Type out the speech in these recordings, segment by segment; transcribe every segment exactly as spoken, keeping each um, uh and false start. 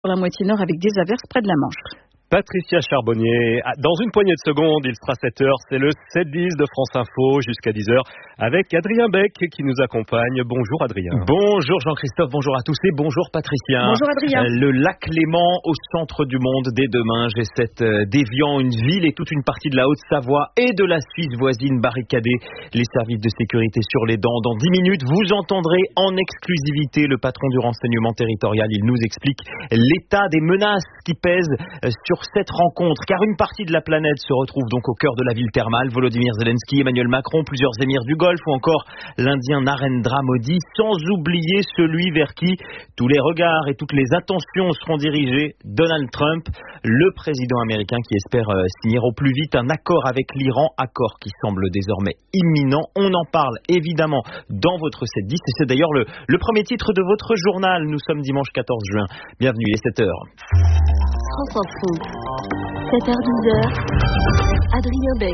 la moitié nord avec des averses près de la Manche. Patricia Charbonnier, dans une poignée de secondes, il sera sept heures, c'est le sept dix de France Info jusqu'à dix heures avec Adrien Beck qui nous accompagne. Bonjour Adrien. Bonjour Jean-Christophe, bonjour à tous et bonjour Patricia. Bonjour Adrien. Le lac Léman au centre du monde dès demain, G sept déviant une ville et toute une partie de la Haute-Savoie et de la Suisse voisine barricadée. Les services de sécurité sur les dents. Dans dix minutes, vous entendrez en exclusivité le patron du renseignement territorial. Il nous explique l'état des menaces qui pèsent sur cette rencontre, car une partie de la planète se retrouve donc au cœur de la ville thermale. Volodymyr Zelensky, Emmanuel Macron, plusieurs émirs du Golfe ou encore l'Indien Narendra Modi, sans oublier celui vers qui tous les regards et toutes les attentions seront dirigés, Donald Trump, le président américain qui espère signer au plus vite un accord avec l'Iran, accord qui semble désormais imminent. On en parle évidemment dans votre sept dix et c'est d'ailleurs le, le premier titre de votre journal. Nous sommes dimanche quatorze juin. Bienvenue, il est sept heures. France Info, sept heures douze heures, Adrien Beck.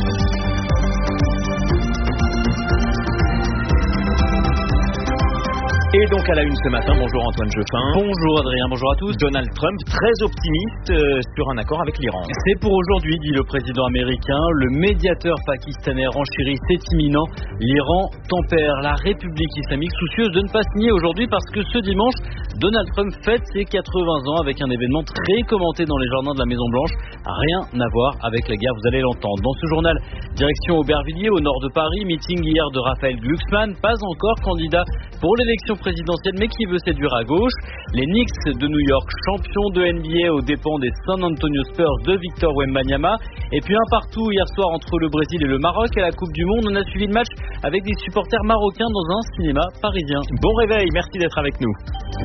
Et donc à la une ce matin, bonjour Antoine Jeffin. Bonjour Adrien, bonjour à tous. Donald Trump très optimiste euh, sur un accord avec l'Iran. C'est pour aujourd'hui, dit le président américain. Le médiateur pakistanais renchérit, c'est imminent. L'Iran tempère. La République islamique soucieuse de ne pas signer aujourd'hui parce que ce dimanche, Donald Trump fête ses quatre-vingts ans avec un événement très commenté dans les jardins de la Maison Blanche. Rien à voir avec la guerre, vous allez l'entendre. Dans ce journal, direction Aubervilliers au nord de Paris, meeting hier de Raphaël Glucksmann, pas encore candidat pour l'élection présidentielle mais qui veut séduire à gauche. Les Knicks de New York, champions de N B A aux dépens des San Antonio Spurs de Victor Wembanyama. Et puis un partout hier soir entre le Brésil et le Maroc à la Coupe du Monde. On a suivi le match avec des supporters marocains dans un cinéma parisien. Bon réveil, merci d'être avec nous.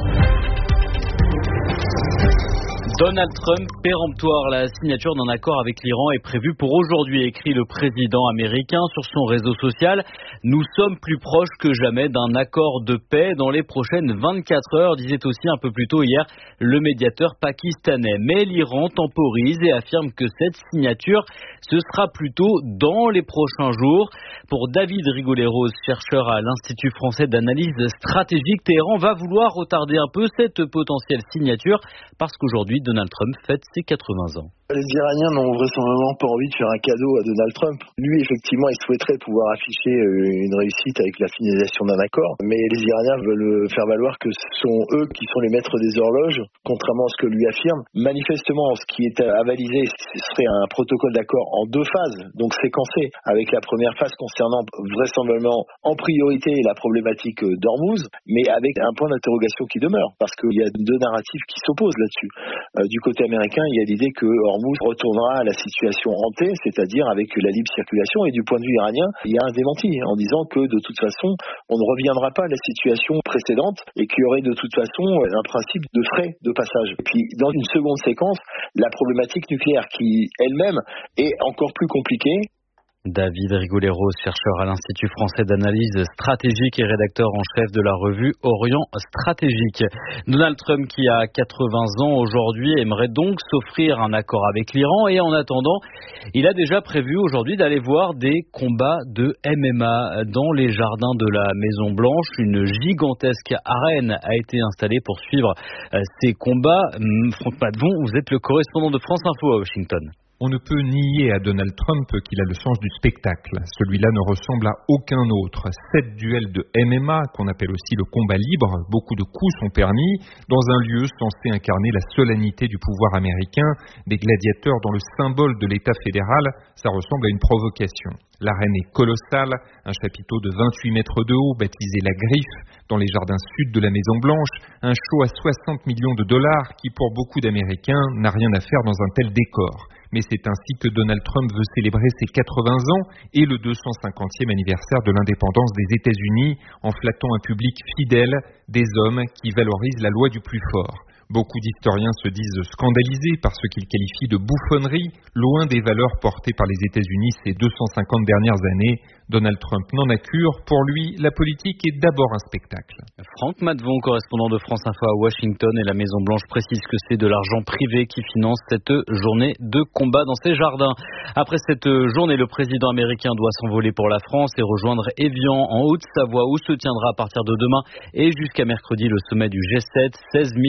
Donald Trump, péremptoire, la signature d'un accord avec l'Iran est prévue pour aujourd'hui, écrit le président américain sur son réseau social. Nous sommes plus proches que jamais d'un accord de paix dans les prochaines vingt-quatre heures, disait aussi un peu plus tôt hier le médiateur pakistanais. Mais l'Iran temporise et affirme que cette signature, ce sera plutôt dans les prochains jours. Pour David Rigolet-Rose, chercheur à l'Institut français d'analyse stratégique, Téhéran va vouloir retarder un peu cette potentielle signature parce qu'aujourd'hui, Donald Trump fête ses quatre-vingts ans. Les Iraniens n'ont vraisemblablement pas envie de faire un cadeau à Donald Trump. Lui, effectivement, il souhaiterait pouvoir afficher une réussite avec la finalisation d'un accord, mais les Iraniens veulent faire valoir que ce sont eux qui sont les maîtres des horloges, contrairement à ce que lui affirme. Manifestement, ce qui est avalisé, ce serait un protocole d'accord en deux phases, donc séquencé, avec la première phase concernant vraisemblablement en priorité la problématique d'Ormuz, mais avec un point d'interrogation qui demeure, parce qu'il y a deux narratifs qui s'opposent là-dessus. Euh, du côté américain, il y a l'idée que Ormuz retournera à la situation hantée, c'est-à-dire avec la libre circulation, et du point de vue iranien, il y a un démenti en disant que de toute façon, on ne reviendra pas à la situation précédente et qu'il y aurait de toute façon un principe de frais de passage. Et puis, dans une seconde séquence, la problématique nucléaire qui, elle-même, est encore plus compliquée. David Rigolet-Rose, chercheur à l'Institut français d'analyse stratégique et rédacteur en chef de la revue Orient Stratégique. Donald Trump, qui a quatre-vingts ans aujourd'hui, aimerait donc s'offrir un accord avec l'Iran et en attendant, il a déjà prévu aujourd'hui d'aller voir des combats de M M A dans les jardins de la Maison Blanche. Une gigantesque arène a été installée pour suivre ces combats. Franck Matvon, vous êtes le correspondant de France Info à Washington. On ne peut nier à Donald Trump qu'il a le sens du spectacle. Celui-là ne ressemble à aucun autre. Sept duels de M M A, qu'on appelle aussi le combat libre, beaucoup de coups sont permis, dans un lieu censé incarner la solennité du pouvoir américain, des gladiateurs dans le symbole de l'État fédéral, ça ressemble à une provocation. L'arène est colossale, un chapiteau de vingt-huit mètres de haut, baptisé La Griffe, dans les jardins sud de la Maison Blanche, un show à soixante millions de dollars qui, pour beaucoup d'Américains, n'a rien à faire dans un tel décor. Mais c'est ainsi que Donald Trump veut célébrer ses quatre-vingts ans et le deux cent cinquantième anniversaire de l'indépendance des États-Unis en flattant un public fidèle, des hommes qui valorisent la loi du plus fort. Beaucoup d'historiens se disent scandalisés par ce qu'ils qualifient de bouffonnerie, loin des valeurs portées par les États-Unis ces deux cent cinquante dernières années. Donald Trump n'en a cure. Pour lui, la politique est d'abord un spectacle. Franck Matvon, correspondant de France Info à Washington, et la Maison-Blanche précise que c'est de l'argent privé qui finance cette journée de combat dans ses jardins. Après cette journée, le président américain doit s'envoler pour la France et rejoindre Évian en Haute-Savoie où se tiendra à partir de demain et jusqu'à mercredi le sommet du G sept. seize mille forces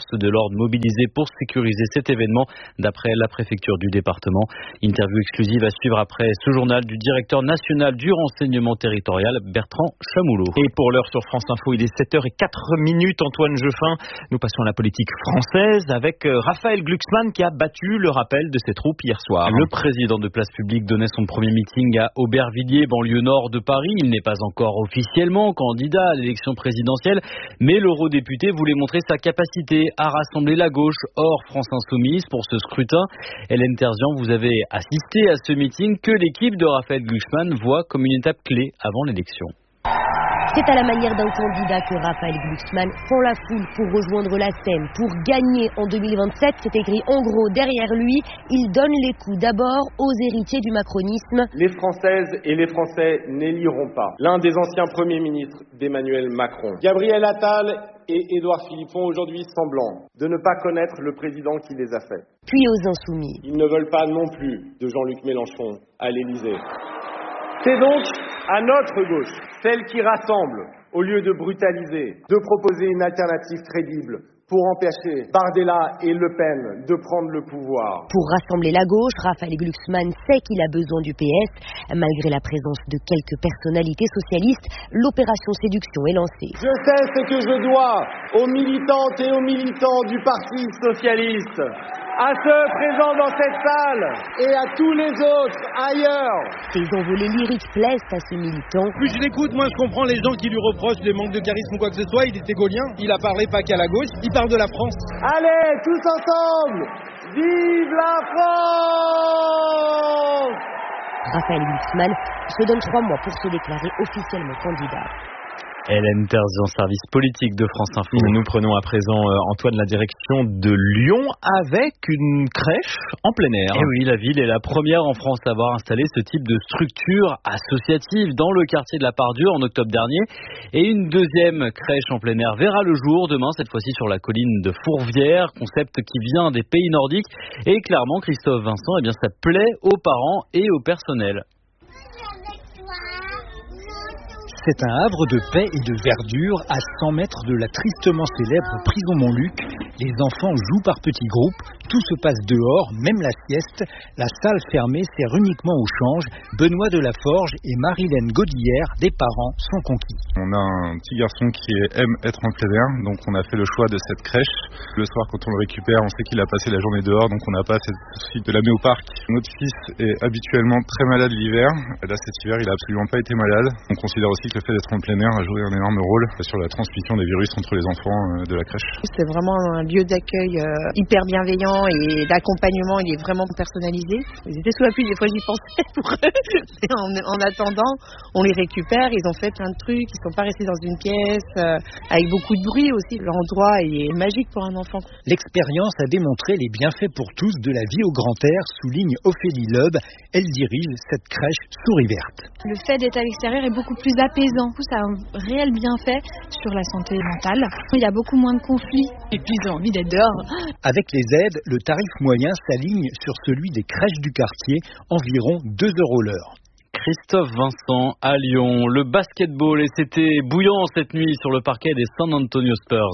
forces de l'ordre mobilisées pour sécuriser cet événement, d'après la préfecture du département. Interview exclusive à suivre après ce journal du directeur national du renseignement territorial, Bertrand Chamoulot. Et pour l'heure sur France Info, il est sept heures zéro quatre minutes. Antoine Jeffin, nous passons à la politique française avec Raphaël Glucksmann qui a battu le rappel de ses troupes hier soir. Le président de Place Publique donnait son premier meeting à Aubervilliers, banlieue nord de Paris. Il n'est pas encore officiellement candidat à l'élection présidentielle, mais l'eurodéputé voulait montrer sa capacité à rassembler la gauche hors France Insoumise pour ce scrutin. Hélène Terzian, vous avez assisté à ce meeting que l'équipe de Raphaël Glucksmann voit comme une étape clé avant l'élection. C'est à la manière d'un candidat que Raphaël Glucksmann prend la foule pour rejoindre la scène. Pour gagner en deux mille vingt-sept, c'est écrit en gros derrière lui, il donne les coups d'abord aux héritiers du macronisme. Les Françaises et les Français n'éliront pas l'un des anciens premiers ministres d'Emmanuel Macron. Gabriel Attal et Édouard Philippe font aujourd'hui semblant de ne pas connaître le président qui les a faits. Puis aux Insoumis. Ils ne veulent pas non plus de Jean-Luc Mélenchon à l'Élysée. C'est donc à notre gauche, celle qui rassemble, au lieu de brutaliser, de proposer une alternative crédible pour empêcher Bardella et Le Pen de prendre le pouvoir. Pour rassembler la gauche, Raphaël Glucksmann sait qu'il a besoin du P S. Malgré la présence de quelques personnalités socialistes, l'opération séduction est lancée. Je sais ce que je dois aux militantes et aux militants du Parti socialiste, à ceux présents dans cette salle et à tous les autres ailleurs. Ces envolées lyriques plaisent à ce militant. Plus je l'écoute, moins je comprends les gens qui lui reprochent des manques de charisme ou quoi que ce soit. Il était gaulien, il a parlé pas qu'à la gauche, il parle de la France. Allez, tous ensemble, vive la France! Raphaël Glucksmann se donne trois mois pour se déclarer officiellement candidat. Hélène Terzian, service politique de France Info. Nous prenons à présent, euh, Antoine, la direction de Lyon avec une crèche en plein air. Et oui, la ville est la première en France à avoir installé ce type de structure associative dans le quartier de la Part-Dieu en octobre dernier. Et une deuxième crèche en plein air verra le jour demain, cette fois-ci sur la colline de Fourvière, concept qui vient des pays nordiques. Et clairement, Christophe Vincent, eh bien, ça plaît aux parents et au personnel. C'est un havre de paix et de verdure à cent mètres de la tristement célèbre prison Montluc. Les enfants jouent par petits groupes, tout se passe dehors, même la sieste. La salle fermée sert uniquement au change. Benoît Delaforge et Marilène Godillère, des parents, sont conquis. On a un petit garçon qui aime être en plein air, donc on a fait le choix de cette crèche. Le soir, quand on le récupère, on sait qu'il a passé la journée dehors, donc on n'a pas cette souci de l'amener au parc. Notre fils est habituellement très malade l'hiver. Là, cet hiver, il n'a absolument pas été malade. On considère aussi que le fait d'être en plein air a joué un énorme rôle sur la transmission des virus entre les enfants de la crèche. C'est vraiment un lieu d'accueil hyper bienveillant et d'accompagnement, il est vraiment personnalisé. Ils étaient sous la pluie, des fois j'y pensais pour eux. En, en attendant, on les récupère, ils ont fait plein de trucs, ils ne sont pas restés dans une pièce, euh, avec beaucoup de bruit aussi. L'endroit est magique pour un enfant. L'expérience a démontré les bienfaits pour tous de la vie au grand air, souligne Ophélie Loeb. Elle dirige cette crèche Souris Verte. Le fait d'être à l'extérieur est beaucoup plus apaisant. Ça a un réel bienfait sur la santé mentale. Il y a beaucoup moins de conflits et puis ils ont envie d'être dehors. Avec les aides, le tarif moyen s'aligne sur celui des crèches du quartier, environ deux euros l'heure. Christophe Vincent à Lyon, le basketball, et c'était bouillant cette nuit sur le parquet des San Antonio Spurs.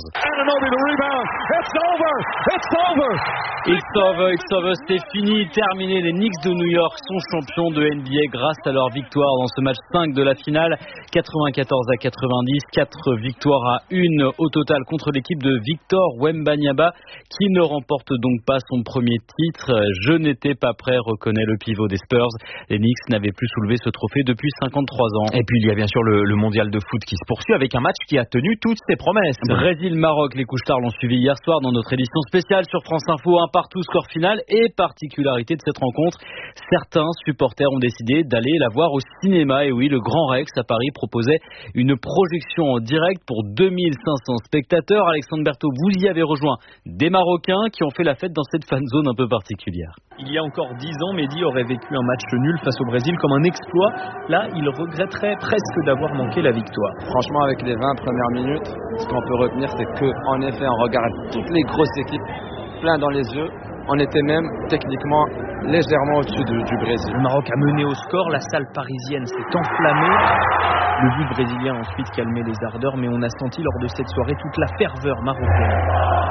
It's over, it's over. It's over, it's over, c'est fini, terminé. Les Knicks de New York sont champions de N B A grâce à leur victoire dans ce match cinq de la finale, quatre-vingt-quatorze à quatre-vingt-dix, quatre victoires à une au total contre l'équipe de Victor Wembanyama qui ne remporte donc pas son premier titre. Je n'étais pas prêt, reconnaît le pivot des Spurs. Les Knicks n'avaient plus soulevé ce trophée depuis cinquante-trois ans. Et puis il y a bien sûr le, le mondial de foot qui se poursuit avec un match qui a tenu toutes ses promesses. Brésil-Maroc, les couche-tard l'ont suivi hier soir dans notre édition spéciale sur France Info, un partout score final. Et particularité de cette rencontre, certains supporters ont décidé d'aller la voir au cinéma. Et oui, le Grand Rex à Paris proposait une projection en direct pour deux mille cinq cents spectateurs. Alexandre Berthaud, vous y avez rejoint des Marocains qui ont fait la fête dans cette fan zone un peu particulière. Il y a encore dix ans, Mehdi aurait vécu un match nul face au Brésil comme un exploit. Là, il regretterait presque d'avoir manqué la victoire. Franchement, avec les vingt premières minutes, ce qu'on peut retenir, c'est qu'en effet, on regarde toutes les grosses équipes plein dans les yeux. On était même techniquement légèrement au-dessus du, du Brésil. Le Maroc a mené au score, la salle parisienne s'est enflammée. Le but brésilien a ensuite calmé les ardeurs, mais on a senti lors de cette soirée toute la ferveur marocaine.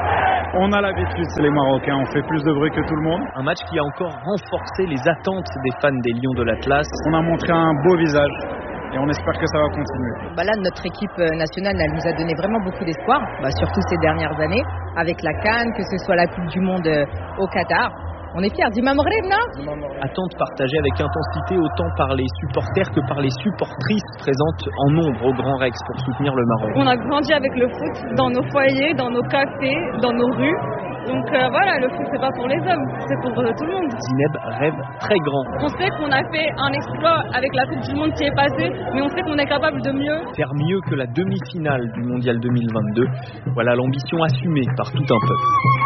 On a l'habitude, c'est les Marocains, on fait plus de bruit que tout le monde. Un match qui a encore renforcé les attentes des fans des Lions de l'Atlas. On a montré un beau visage et on espère que ça va continuer. Bah là, notre équipe nationale, elle nous a donné vraiment beaucoup d'espoir, bah surtout ces dernières années, avec la CAN, que ce soit la Coupe du Monde au Qatar. On est fiers du Mamorib, non? Attente partagée avec intensité autant par les supporters que par les supportrices présentes en nombre au Grand Rex pour soutenir le Maroc. On a grandi avec le foot dans nos foyers, dans nos cafés, dans nos rues. Donc euh, voilà, le foot c'est pas pour les hommes, c'est pour euh, tout le monde. Zineb rêve très grand. On sait qu'on a fait un exploit avec la Coupe du Monde qui est passée, mais on sait qu'on est capable de mieux. Faire mieux que la demi-finale du Mondial deux mille vingt-deux. Voilà l'ambition assumée par tout un peuple.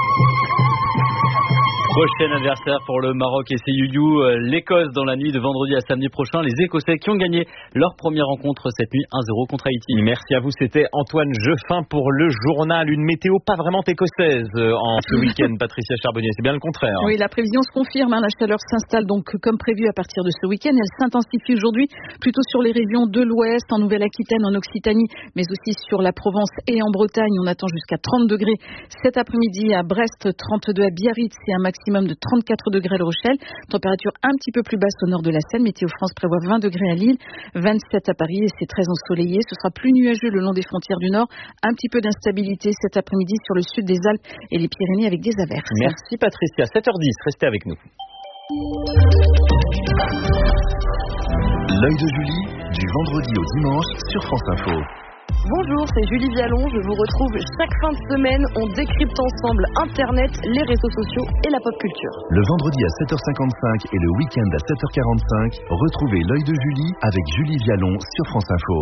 Prochain adversaire pour le Maroc et ses youyou, l'Écosse dans la nuit de vendredi à samedi prochain. Les Écossais qui ont gagné leur première rencontre cette nuit un zéro contre Haïti. Merci à vous, c'était Antoine Jeffin pour le journal. Une météo pas vraiment écossaise en ce week-end, Patricia Charbonnier, c'est bien le contraire. Oui, la prévision se confirme, hein. La chaleur s'installe donc comme prévu à partir de ce week-end. Elle s'intensifie aujourd'hui plutôt sur les régions de l'Ouest, en Nouvelle-Aquitaine, en Occitanie, mais aussi sur la Provence et en Bretagne. On attend jusqu'à trente degrés cet après-midi à Brest, trente-deux à Biarritz et un maximum de trente-quatre degrés à La Rochelle. Température un petit peu plus basse au nord de la Seine. Météo France prévoit vingt degrés à Lille, vingt-sept à Paris et c'est très ensoleillé. Ce sera plus nuageux le long des frontières du nord. Un petit peu d'instabilité cet après-midi sur le sud des Alpes et les Pyrénées avec des averses. Merci Patricia. sept heures dix, restez avec nous. L'œil de Julie, du vendredi au dimanche sur France Info. Bonjour, c'est Julie Vialon, je vous retrouve chaque fin de semaine, on décrypte ensemble Internet, les réseaux sociaux et la pop culture. Le vendredi à sept heures cinquante-cinq et le week-end à sept heures quarante-cinq, retrouvez l'œil de Julie avec Julie Vialon sur France Info.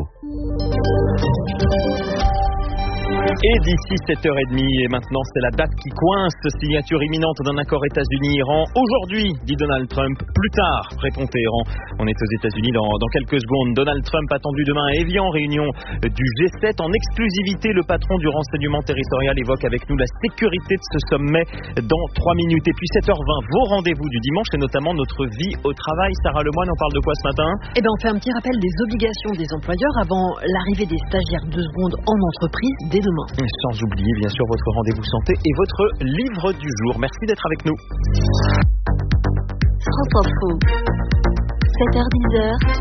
Et d'ici sept heures trente, et maintenant c'est la date qui coince, signature imminente d'un accord États-Unis-Iran. Aujourd'hui, dit Donald Trump, plus tard, répond Téhéran. On est aux États-Unis dans, dans quelques secondes. Donald Trump attendu demain à Évian, réunion du G sept. En exclusivité, le patron du renseignement territorial évoque avec nous la sécurité de ce sommet dans trois minutes. Et puis sept heures vingt, vos rendez-vous du dimanche et notamment notre vie au travail. Sarah Lemoine, on parle de quoi ce matin? Eh bien, on fait un petit rappel des obligations des employeurs avant l'arrivée des stagiaires deux secondes en entreprise dès demain. Sans oublier bien sûr votre rendez-vous santé et votre livre du jour. Merci d'être avec nous. France Info, sept heures dix,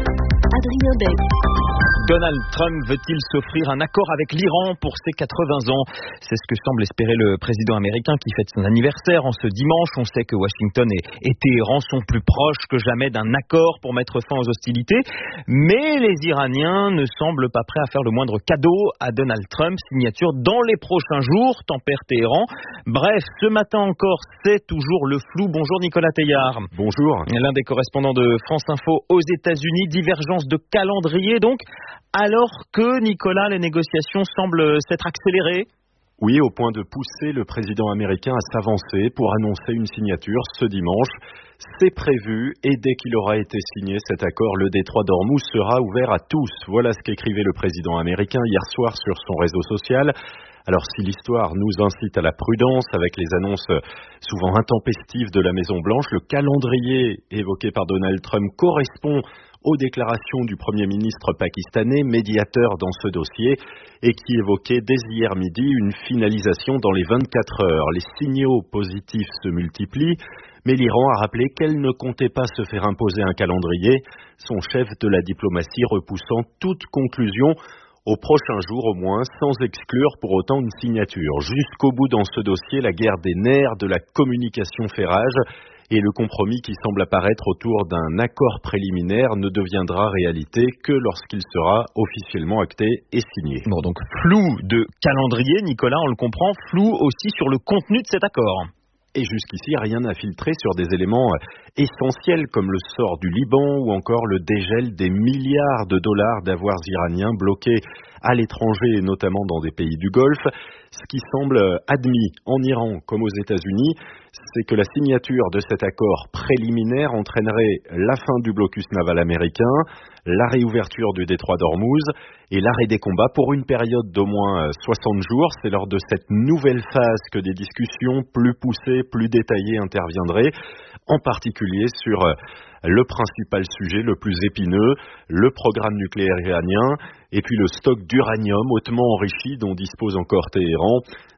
Adrien Beck. Donald Trump veut-il s'offrir un accord avec l'Iran pour ses quatre-vingts ans? C'est ce que semble espérer le président américain qui fête son anniversaire en ce dimanche. On sait que Washington et, et Téhéran sont plus proches que jamais d'un accord pour mettre fin aux hostilités. Mais les Iraniens ne semblent pas prêts à faire le moindre cadeau à Donald Trump. Signature dans les prochains jours, tempère Téhéran. Bref, ce matin encore, c'est toujours le flou. Bonjour Nicolas Teillard. Bonjour. L'un des correspondants de France Info aux États-Unis. Divergence de calendrier donc. Alors que, Nicolas, les négociations semblent s'être accélérées. Oui, au point de pousser le président américain à s'avancer pour annoncer une signature ce dimanche. C'est prévu et dès qu'il aura été signé cet accord, le détroit d'Ormuz sera ouvert à tous. Voilà ce qu'écrivait le président américain hier soir sur son réseau social. Alors si l'histoire nous incite à la prudence avec les annonces souvent intempestives de la Maison-Blanche, le calendrier évoqué par Donald Trump correspond aux déclarations du Premier ministre pakistanais, médiateur dans ce dossier, et qui évoquait dès hier midi une finalisation dans les vingt-quatre heures. Les signaux positifs se multiplient, mais l'Iran a rappelé qu'elle ne comptait pas se faire imposer un calendrier, son chef de la diplomatie repoussant toute conclusion aux prochains jours au moins, sans exclure pour autant une signature. Jusqu'au bout dans ce dossier, la guerre des nerfs de la communication fait rage, et le compromis qui semble apparaître autour d'un accord préliminaire ne deviendra réalité que lorsqu'il sera officiellement acté et signé. Bon, donc flou de calendrier, Nicolas, on le comprend, flou aussi sur le contenu de cet accord. Et jusqu'ici, rien n'a filtré sur des éléments essentiels comme le sort du Liban ou encore le dégel des milliards de dollars d'avoirs iraniens bloqués à l'étranger et notamment dans des pays du Golfe. Ce qui semble admis en Iran comme aux États-Unis, c'est que la signature de cet accord préliminaire entraînerait la fin du blocus naval américain, la réouverture du détroit d'Ormuz et l'arrêt des combats pour une période d'au moins soixante jours. C'est lors de cette nouvelle phase que des discussions plus poussées, plus détaillées interviendraient, en particulier sur le principal sujet le plus épineux, le programme nucléaire iranien et puis le stock d'uranium hautement enrichi dont dispose encore Téhéran.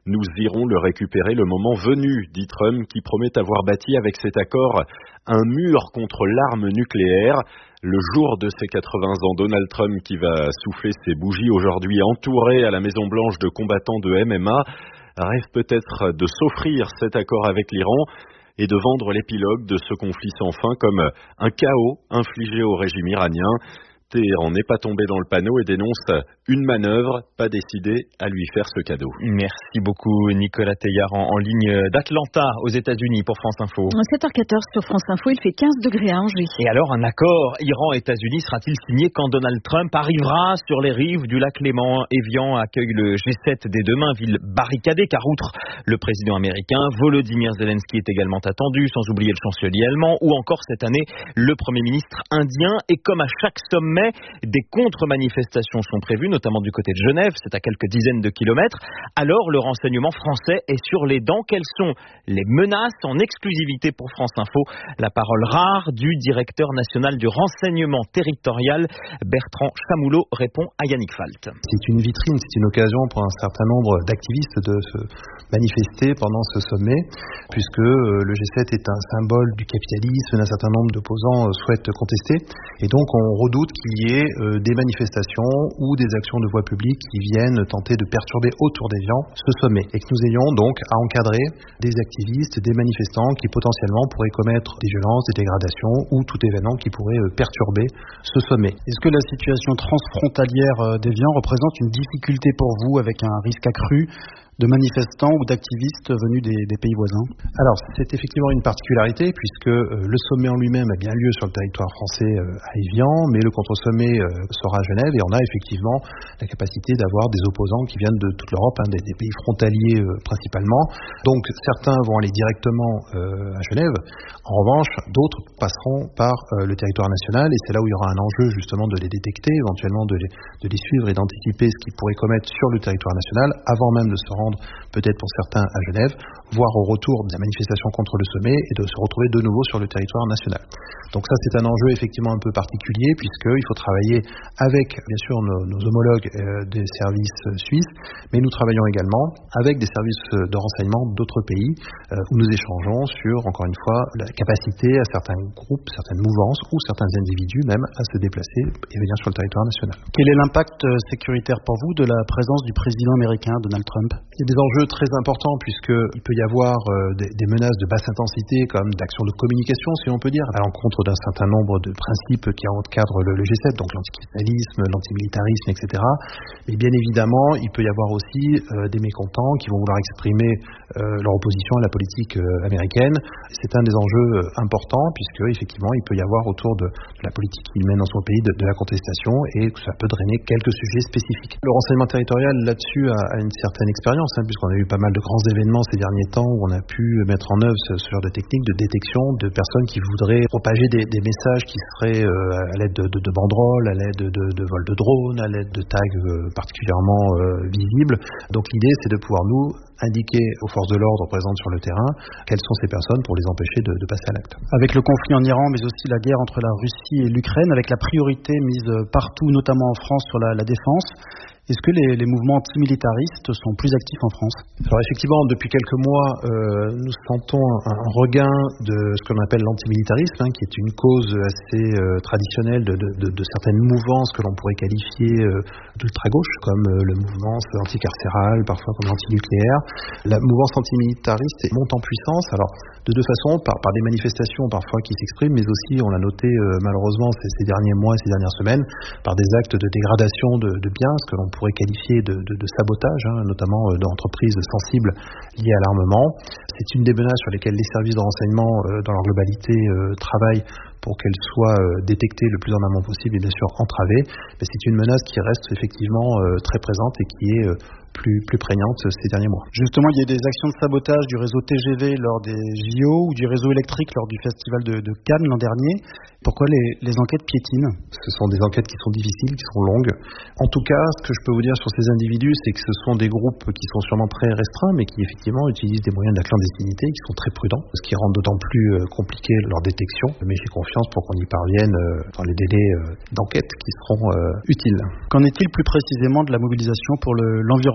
Nous irons le récupérer le moment venu, dit Trump, qui promet avoir bâti avec cet accord un mur contre l'arme nucléaire. Le jour de ses quatre-vingts ans, Donald Trump, qui va souffler ses bougies aujourd'hui, entouré à la Maison-Blanche de combattants de M M A, rêve peut-être de s'offrir cet accord avec l'Iran et de vendre l'épilogue de ce conflit sans fin comme un chaos infligé au régime iranien. Téhéran n'est pas tombé dans le panneau et dénonce une manœuvre, pas décidé à lui faire ce cadeau. Merci beaucoup Nicolas Teillard en, en ligne d'Atlanta aux États-Unis pour France Info. sept heures quatorze sur France Info, il fait quinze degrés à Angers. Et alors un accord Iran-États-Unis sera-t-il signé quand Donald Trump arrivera sur les rives du lac Léman? Évian accueille le G sept dès demain, ville barricadée car outre le président américain, Volodymyr Zelensky est également attendu, sans oublier le chancelier allemand ou encore cette année le premier ministre indien. Et comme à chaque sommet, des contre-manifestations sont prévues, notamment du côté de Genève, c'est à quelques dizaines de kilomètres. Alors le renseignement français est sur les dents. Quelles sont les menaces? En exclusivité pour France Info, la parole rare du directeur national du renseignement territorial, Bertrand Chamoulot, répond à Yannick Falt. C'est une vitrine, c'est une occasion pour un certain nombre d'activistes de se manifester pendant ce sommet, puisque le G sept est un symbole du capitalisme, un certain nombre d'opposants souhaitent contester, et donc on redoute qu'il y ait des manifestations ou des actions de voie publique qui viennent tenter de perturber autour d'Évian ce sommet, et que nous ayons donc à encadrer des activistes, des manifestants qui potentiellement pourraient commettre des violences, des dégradations ou tout événement qui pourrait perturber ce sommet. Est-ce que la situation transfrontalière d'Évian représente une difficulté pour vous avec un risque accru de manifestants ou d'activistes venus des, des pays voisins? Alors, c'est effectivement une particularité puisque euh, le sommet en lui-même a bien lieu sur le territoire français euh, à Évian, mais le contre-sommet euh, sera à Genève et on a effectivement la capacité d'avoir des opposants qui viennent de toute l'Europe, hein, des, des pays frontaliers euh, principalement. Donc, certains vont aller directement euh, à Genève. En revanche, d'autres passeront par euh, le territoire national et c'est là où il y aura un enjeu justement de les détecter, éventuellement de les, de les suivre et d'anticiper ce qu'ils pourraient commettre sur le territoire national avant même de se rendre peut-être pour certains à Genève, voire au retour de la manifestation contre le sommet et de se retrouver de nouveau sur le territoire national. Donc ça c'est un enjeu effectivement un peu particulier puisqu'il faut travailler avec bien sûr nos, nos homologues euh, des services suisses, mais nous travaillons également avec des services de renseignement d'autres pays euh, où nous échangeons sur encore une fois la capacité à certains groupes, certaines mouvances ou certains individus même à se déplacer et venir sur le territoire national. Quel est l'impact sécuritaire pour vous de la présence du président américain Donald Trump? Il y a des enjeux très importants puisqu'il peut y avoir euh, des, des menaces de basse intensité comme d'actions de communication, si on peut dire, à l'encontre d'un certain nombre de principes qui encadrent le, le G sept, donc l'anticriminalisme, l'antimilitarisme, et cetera. Mais bien évidemment, il peut y avoir aussi euh, des mécontents qui vont vouloir exprimer euh, leur opposition à la politique euh, américaine. C'est un des enjeux euh, importants puisque effectivement, il peut y avoir autour de, de la politique qu'il mène dans son pays de, de la contestation et que ça peut drainer quelques sujets spécifiques. Le renseignement territorial là-dessus a, a une certaine expérience, hein, puisqu'on a eu pas mal de grands événements ces derniers temps où on a pu mettre en œuvre ce, ce genre de technique de détection de personnes qui voudraient propager des, des messages qui seraient euh, à l'aide de, de, de banderoles, à l'aide de, de, de vols de drones, à l'aide de tags euh, particulièrement euh, visibles. Donc l'idée c'est de pouvoir nous indiquer aux forces de l'ordre présentes sur le terrain quelles sont ces personnes pour les empêcher de, de passer à l'acte. Avec le conflit en Iran, mais aussi la guerre entre la Russie et l'Ukraine, avec la priorité mise partout, notamment en France, sur la, la défense, est-ce que les, les mouvements antimilitaristes sont plus actifs en France? Alors effectivement, depuis quelques mois, euh, nous sentons un, un regain de ce qu'on appelle l'antimilitarisme, hein, qui est une cause assez euh, traditionnelle de, de, de, de certaines mouvances que l'on pourrait qualifier euh, d'ultra-gauche, comme euh, le mouvement anticarcéral, parfois comme l'antinucléaire. La mouvance antimilitariste monte en puissance, alors de deux façons, par, par des manifestations parfois qui s'expriment, mais aussi, on l'a noté euh, malheureusement ces, ces derniers mois, ces dernières semaines, par des actes de dégradation de, de biens, ce que l'on pourrait qualifier de, de, de sabotage, hein, notamment euh, d'entreprises sensibles liées à l'armement. C'est une des menaces sur lesquelles les services de renseignement, euh, dans leur globalité, euh, travaillent pour qu'elles soient euh, détectées le plus en amont possible et bien sûr entravées. Mais c'est une menace qui reste effectivement euh, très présente et qui est euh, plus, plus prégnante ces derniers mois. Justement, il y a des actions de sabotage du réseau T G V lors des J O ou du réseau électrique lors du festival de, de Cannes l'an dernier. Pourquoi les, les enquêtes piétinent? Ce sont des enquêtes qui sont difficiles, qui sont longues. En tout cas, ce que je peux vous dire sur ces individus, c'est que ce sont des groupes qui sont sûrement très restreints, mais qui effectivement utilisent des moyens de la clandestinité, qui sont très prudents, ce qui rend d'autant plus euh, compliqué leur détection. Mais j'ai confiance pour qu'on y parvienne euh, dans les délais euh, d'enquête qui seront euh, utiles. Qu'en est-il plus précisément de la mobilisation pour le, l'environnement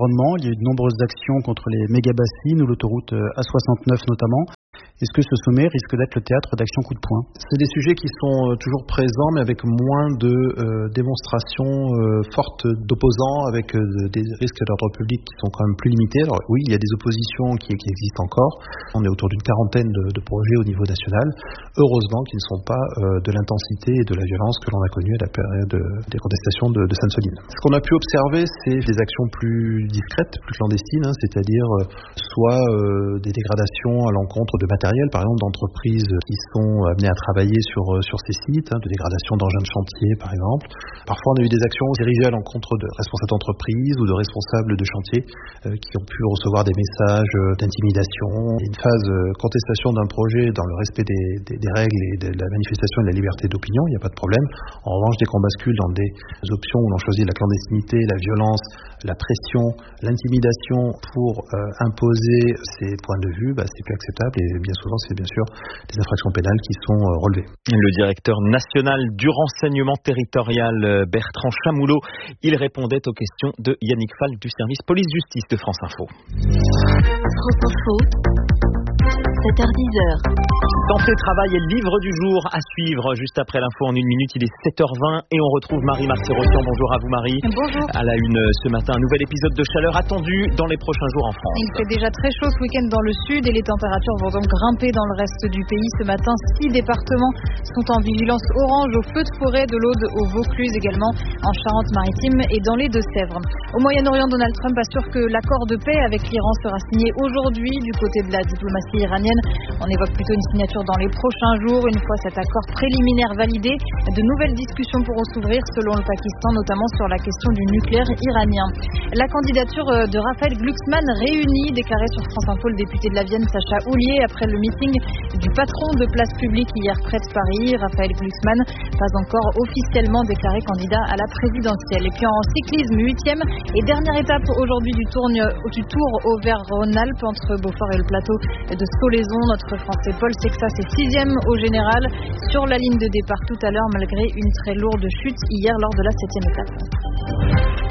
l'environnement. Il y a eu de nombreuses actions contre les méga-bassines ou l'autoroute A soixante-neuf notamment. Est-ce que ce sommet risque d'être le théâtre d'actions coup de poing ? C'est des sujets qui sont toujours présents, mais avec moins de euh, démonstrations euh, fortes d'opposants, avec euh, des risques d'ordre public qui sont quand même plus limités. Alors oui, il y a des oppositions qui, qui existent encore. On est autour d'une quarantaine de, de projets au niveau national. Heureusement qu'ils ne sont pas euh, de l'intensité et de la violence que l'on a connue à la période de, des contestations de, de Sainte-Soline. Ce qu'on a pu observer, c'est des actions plus discrètes, plus clandestines, hein, c'est-à-dire euh, soit euh, des dégradations à l'encontre de matériel, par exemple d'entreprises qui sont amenées à travailler sur, sur ces sites, hein, de dégradation d'engins de chantier par exemple. Parfois on a eu des actions dirigées à l'encontre de responsables d'entreprise ou de responsables de chantier euh, qui ont pu recevoir des messages euh, d'intimidation. Une phase euh, contestation d'un projet dans le respect des, des, des règles et de la manifestation et de la liberté d'opinion, il n'y a pas de problème. En revanche, dès qu'on bascule dans des options où l'on choisit la clandestinité, la violence, la pression, l'intimidation pour euh, imposer ses points de vue, bah, c'est plus acceptable et bien souvent c'est bien sûr des infractions pénales qui sont euh, relevées. Le directeur national du renseignement territorial Bertrand Chamoulot, il répondait aux questions de Yannick Fall du service police-justice de France Info. France Info, sept heures dix. Santé, travail et livre du jour à suivre juste après l'info en une minute. Il est sept heures vingt et on retrouve Marie Martirossian. Bonjour à vous Marie. Bonjour. À la une ce matin, un nouvel épisode de chaleur attendu dans les prochains jours en France. Il fait déjà très chaud ce week-end dans le sud et les températures vont donc grimper dans le reste du pays. Ce matin, six départements sont en vigilance orange au feu de forêt, de l'Aude au Vaucluse également, en Charente-Maritime et dans les Deux-Sèvres. Au Moyen-Orient, Donald Trump assure que l'accord de paix avec l'Iran sera signé aujourd'hui du côté de la diplomatie iranienne. On évoque plutôt une signature dans les prochains jours. Une fois cet accord préliminaire validé, de nouvelles discussions pourront s'ouvrir selon le Pakistan, notamment sur la question du nucléaire iranien. La candidature de Raphaël Glucksmann réunit, déclaré sur France Info le député de la Vienne Sacha Houlier après le meeting du patron de Place Publique hier près de Paris. Raphaël Glucksmann, pas encore officiellement déclaré candidat à la présidentielle. Et puis en cyclisme, huitième et dernière étape aujourd'hui du tour, du tour Auvergne-Rhône-Alpes entre Beaufort et le plateau de Solaison. Notre Français Paul Sexas est sixième au général sur la ligne de départ tout à l'heure malgré une très lourde chute hier lors de la septième étape.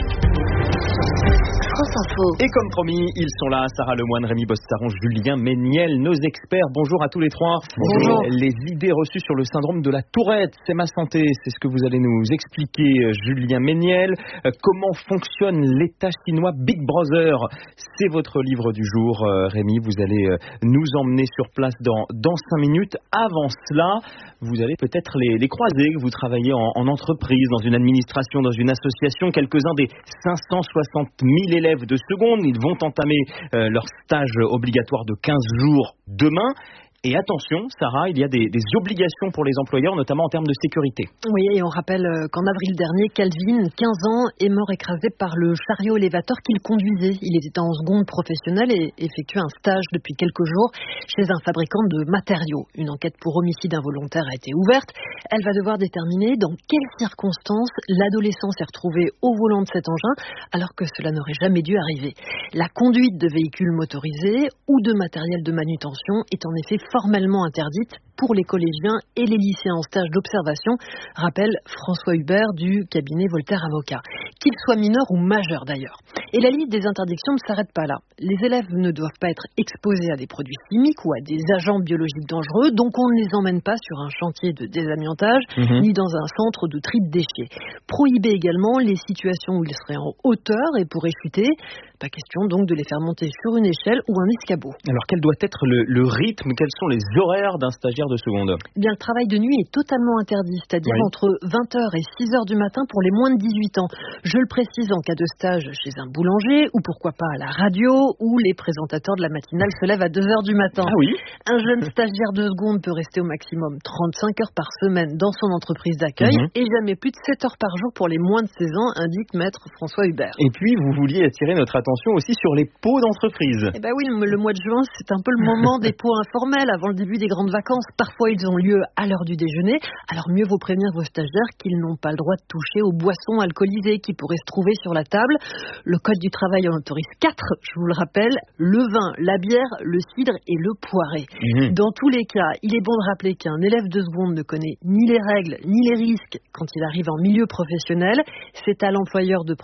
France Info. Et comme promis, ils sont là, Sarah Lemoine, Rémi Bossaron, Julien Méniel, nos experts. Bonjour à tous les trois. Bonjour. Les idées reçues sur le syndrome de la Tourette, c'est ma santé, c'est ce que vous allez nous expliquer, Julien Méniel. Comment fonctionne l'État chinois Big Brother? C'est votre livre du jour, Rémi. Vous allez nous emmener sur place dans, dans cinq minutes. Avant cela, vous allez peut-être les, les croiser. Vous travaillez en, en entreprise, dans une administration, dans une association. Quelques-uns des cinq cent soixante mille élèves de seconde, ils vont entamer euh, leur stage obligatoire de quinze jours demain. Et attention, Sarah, il y a des, des obligations pour les employeurs, notamment en termes de sécurité. Oui, et on rappelle qu'en avril dernier, Calvin, quinze ans, est mort écrasé par le chariot élévateur qu'il conduisait. Il était en seconde professionnelle et effectuait un stage depuis quelques jours chez un fabricant de matériaux. Une enquête pour homicide involontaire a été ouverte. Elle va devoir déterminer dans quelles circonstances l'adolescent s'est retrouvé au volant de cet engin alors que cela n'aurait jamais dû arriver. La conduite de véhicules motorisés ou de matériel de manutention est en effet formellement interdite pour les collégiens et les lycéens en stage d'observation, rappelle François Hubert du cabinet Voltaire Avocat. Qu'ils soient mineurs ou majeurs d'ailleurs. Et la liste des interdictions ne s'arrête pas là. Les élèves ne doivent pas être exposés à des produits chimiques ou à des agents biologiques dangereux, donc on ne les emmène pas sur un chantier de désamiantage, mmh. ni dans un centre de tri de déchets. Prohiber également les situations où ils seraient en hauteur et pourraient chuter. Pas question donc de les faire monter sur une échelle ou un escabeau. Alors quel doit être le, le rythme, quels sont les horaires d'un stagiaire de seconde? Eh bien, le travail de nuit est totalement interdit, c'est-à-dire oui. entre vingt heures et six heures du matin pour les moins de dix-huit ans. Je le précise en cas de stage chez un boulanger ou pourquoi pas à la radio où les présentateurs de la matinale se lèvent à deux heures du matin. Ah oui. Un jeune stagiaire de seconde peut rester au maximum trente-cinq heures par semaine dans son entreprise d'accueil mmh. et jamais plus de sept heures par jour pour les moins de seize ans, indique maître François Hubert. Et puis, vous vouliez attirer notre attention aussi sur les pots d'entreprise. Eh ben oui, le mois de juin, c'est un peu le moment des pots informels avant le début des grandes vacances. Parfois, ils ont lieu à l'heure du déjeuner. Alors, mieux vaut prévenir vos stagiaires qu'ils n'ont pas le droit de toucher aux boissons alcoolisées qui pourraient se trouver sur la table. Le Code du travail en autorise quatre, je vous le rappelle, le vin, la bière, le cidre et le poiré. Mmh. Dans tous les cas, il est bon de rappeler qu'un élève de seconde ne connaît ni les règles, ni les risques quand il arrive en milieu professionnel. C'est à l'employeur de prendre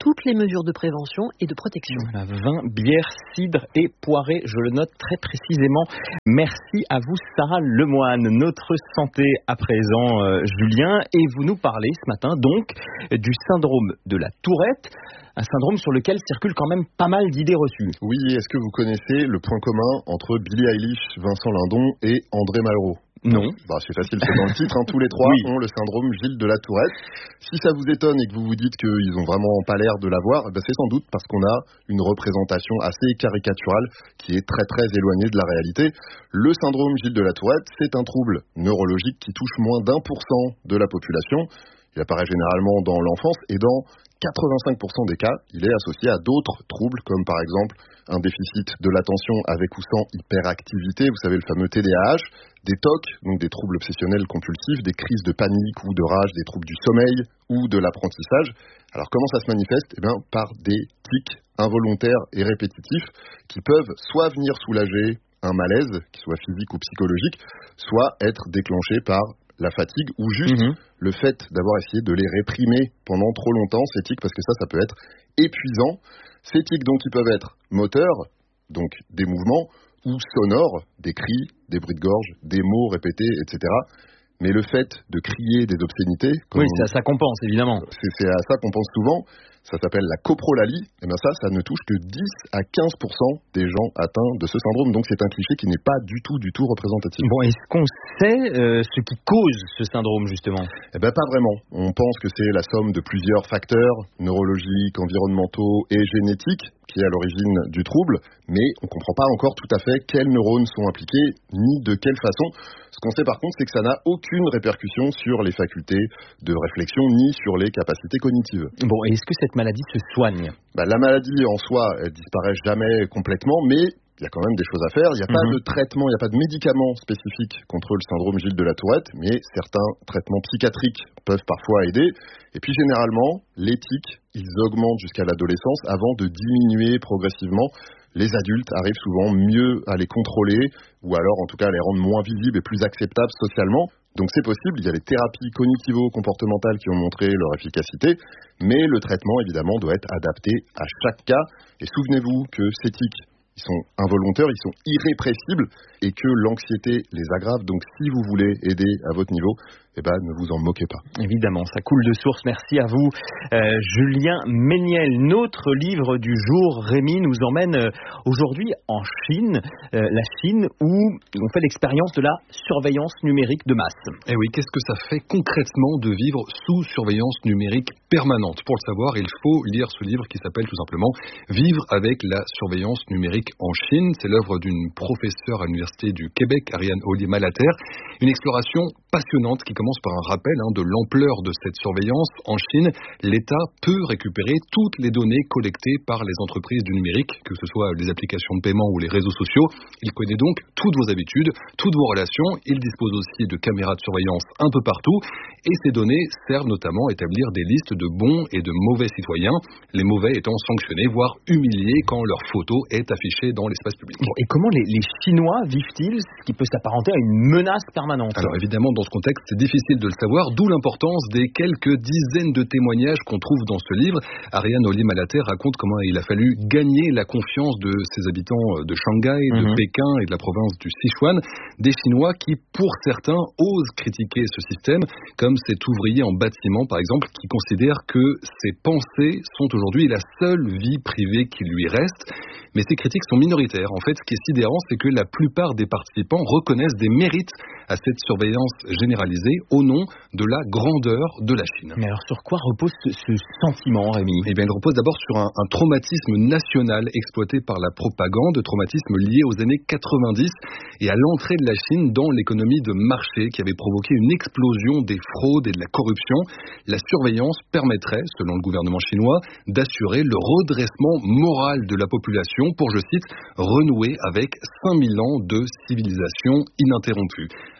toutes les mesures de prévention et de protection. Voilà, vin, bière, cidre et poirée, je le note très précisément. Merci à vous Sarah Lemoine. Notre santé à présent, euh, Julien, et vous nous parlez ce matin donc du syndrome de la Tourette. Un syndrome sur lequel circulent quand même pas mal d'idées reçues. Oui, est-ce que vous connaissez le point commun entre Billie Eilish, Vincent Lindon et André Malraux? Non. Bah, c'est facile, c'est dans le titre. Hein. Tous les trois oui. ont le syndrome Gilles de la Tourette. Si ça vous étonne et que vous vous dites qu'ils ont vraiment pas l'air de l'avoir, bah, c'est sans doute parce qu'on a une représentation assez caricaturale qui est très très éloignée de la réalité. Le syndrome Gilles de la Tourette, c'est un trouble neurologique qui touche moins d'un pour cent de la population. Il apparaît généralement dans l'enfance et dans quatre-vingt-cinq pour cent des cas, il est associé à d'autres troubles comme par exemple un déficit de l'attention avec ou sans hyperactivité, vous savez le fameux T D A H, des T O C, donc des troubles obsessionnels compulsifs, des crises de panique ou de rage, des troubles du sommeil ou de l'apprentissage. Alors comment ça se manifeste ? Eh bien par des tics involontaires et répétitifs qui peuvent soit venir soulager un malaise, qu'il soit physique ou psychologique, soit être déclenchés par la fatigue ou juste mmh. le fait d'avoir essayé de les réprimer pendant trop longtemps, ces tics, parce que ça, ça peut être épuisant. Ces tics, donc, ils peuvent être moteurs, donc des mouvements, ou sonores, des cris, des bruits de gorge, des mots répétés, et cetera. Mais le fait de crier des obscénités... Oui, c'est à ça qu'on pense, évidemment. C'est, c'est à ça qu'on pense souvent. Ça s'appelle la coprolalie. Et bien ça, ça ne touche que dix à quinze pour cent des gens atteints de ce syndrome. Donc c'est un cliché qui n'est pas du tout, du tout représentatif. Bon, est-ce qu'on sait euh, ce qui cause ce syndrome, justement ? Eh bien pas vraiment. On pense que c'est la somme de plusieurs facteurs, neurologiques, environnementaux et génétiques, qui est à l'origine du trouble, mais on ne comprend pas encore tout à fait quels neurones sont impliqués, ni de quelle façon. Ce qu'on sait par contre, c'est que ça n'a aucune répercussion sur les facultés de réflexion, ni sur les capacités cognitives. Bon, et est-ce que cette maladie se soigne ? Bah, la maladie en soi, elle disparaît jamais complètement, mais il y a quand même des choses à faire. Il n'y a mmh. pas de traitement, il n'y a pas de médicaments spécifiques contre le syndrome Gilles de la Tourette, mais certains traitements psychiatriques peuvent parfois aider. Et puis généralement, les tics, ils augmentent jusqu'à l'adolescence avant de diminuer progressivement. Les adultes arrivent souvent mieux à les contrôler, ou alors en tout cas à les rendre moins visibles et plus acceptables socialement. Donc c'est possible, il y a les thérapies cognitivo-comportementales qui ont montré leur efficacité, mais le traitement évidemment doit être adapté à chaque cas. Et souvenez-vous que ces tics, ils sont involontaires, ils sont irrépressibles et que l'anxiété les aggrave. Donc si vous voulez aider à votre niveau, eh ben, ne vous en moquez pas. Évidemment, ça coule de source. Merci à vous, euh, Julien Méniel. Notre livre du jour, Rémi, nous emmène euh, aujourd'hui en Chine, euh, la Chine où on fait l'expérience de la surveillance numérique de masse. Eh oui, qu'est-ce que ça fait concrètement de vivre sous surveillance numérique permanente ? Pour le savoir, il faut lire ce livre qui s'appelle tout simplement « Vivre avec la surveillance numérique en Chine ». C'est l'œuvre d'une professeure à l'Université du Québec, Ariane Olim-Malater. Une exploration passionnante qui commence par un rappel hein, de l'ampleur de cette surveillance. En Chine, l'État peut récupérer toutes les données collectées par les entreprises du numérique, que ce soit les applications de paiement ou les réseaux sociaux. Il connaît donc toutes vos habitudes, toutes vos relations. Il dispose aussi de caméras de surveillance un peu partout. Et ces données servent notamment à établir des listes de bons et de mauvais citoyens, les mauvais étant sanctionnés, voire humiliés quand leur photo est affichée dans l'espace public. Bon, et comment les, les Chinois vivent-ils ce qui peut s'apparenter à une menace permanente ? Alors évidemment, dans ce contexte, c'est difficile de le savoir, d'où l'importance des quelques dizaines de témoignages qu'on trouve dans ce livre. Ariane Olim-Malater raconte comment il a fallu gagner la confiance de ses habitants de Shanghai, de mmh. Pékin et de la province du Sichuan, des Chinois qui, pour certains, osent critiquer ce système, comme cet ouvrier en bâtiment, par exemple, qui considère que ses pensées sont aujourd'hui la seule vie privée qui lui reste. Mais ces critiques sont minoritaires. En fait, ce qui est sidérant, c'est que la plupart des participants reconnaissent des mérites à cette surveillance généralisée au nom de la grandeur de la Chine. Mais alors, sur quoi repose ce, ce sentiment, Rémi ? Eh bien, il repose d'abord sur un, un traumatisme national exploité par la propagande, traumatisme lié aux années quatre-vingt-dix et à l'entrée de la Chine dans l'économie de marché qui avait provoqué une explosion des fraudes et de la corruption. La surveillance permettrait, selon le gouvernement chinois, d'assurer le redressement moral de la population pour, je cite, renouer avec cinq mille ans de civilisation ininterrompue.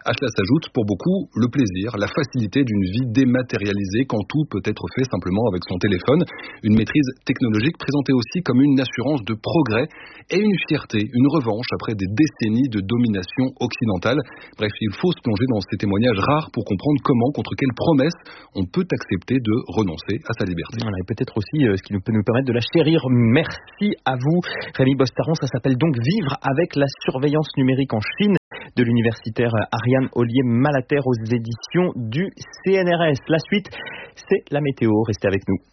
À cela s'ajoute pour beaucoup le plaisir, la facilité d'une vie dématérialisée quand tout peut être fait simplement avec son téléphone. Une maîtrise technologique présentée aussi comme une assurance de progrès et une fierté, une revanche après des décennies de domination occidentale. Bref, il faut se plonger dans ces témoignages rares pour comprendre comment, contre quelles promesses, on peut accepter de renoncer à sa liberté. Voilà, et peut-être aussi euh, ce qui nous peut nous permettre de la chérir. Merci à vous, Rémi Bostaron. Ça s'appelle donc Vivre avec la surveillance numérique en Chine, de l'universitaire Ariane Ollier-Malater aux éditions du C N R S. La suite, c'est la météo. Restez avec nous.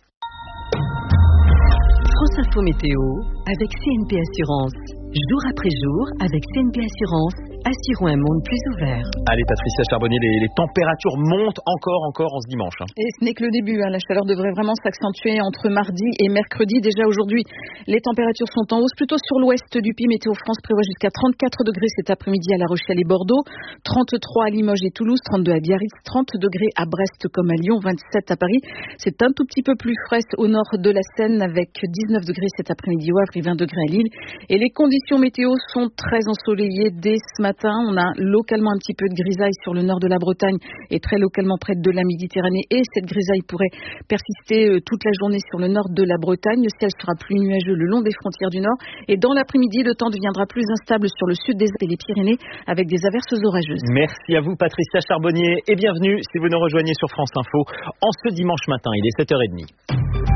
France Info Météo avec C N P Assurance. Jour après jour, avec C N P Assurance, assurons un monde plus ouvert. Allez Patricia Charbonnier, les, les températures montent encore, encore en ce dimanche. Hein. Et ce n'est que le début, hein. La chaleur devrait vraiment s'accentuer entre mardi et mercredi. Déjà aujourd'hui, les températures sont en hausse, plutôt sur l'ouest du pays. Météo France prévoit jusqu'à trente-quatre degrés cet après-midi à La Rochelle et Bordeaux, trente-trois à Limoges et Toulouse, trente-deux à Biarritz, trente degrés à Brest comme à Lyon, vingt-sept à Paris. C'est un tout petit peu plus frais au nord de la Seine avec dix-neuf degrés cet après-midi au Havre et vingt degrés à Lille. Et les conditions Les conditions météo sont très ensoleillées dès ce matin. On a localement un petit peu de grisaille sur le nord de la Bretagne et très localement près de la Méditerranée. Et cette grisaille pourrait persister toute la journée sur le nord de la Bretagne. Le ciel sera plus nuageux le long des frontières du nord. Et dans l'après-midi, le temps deviendra plus instable sur le sud des Alpes et les Pyrénées avec des averses orageuses. Merci à vous Patricia Charbonnier et bienvenue si vous nous rejoignez sur France Info en ce dimanche matin. Il est sept heures trente.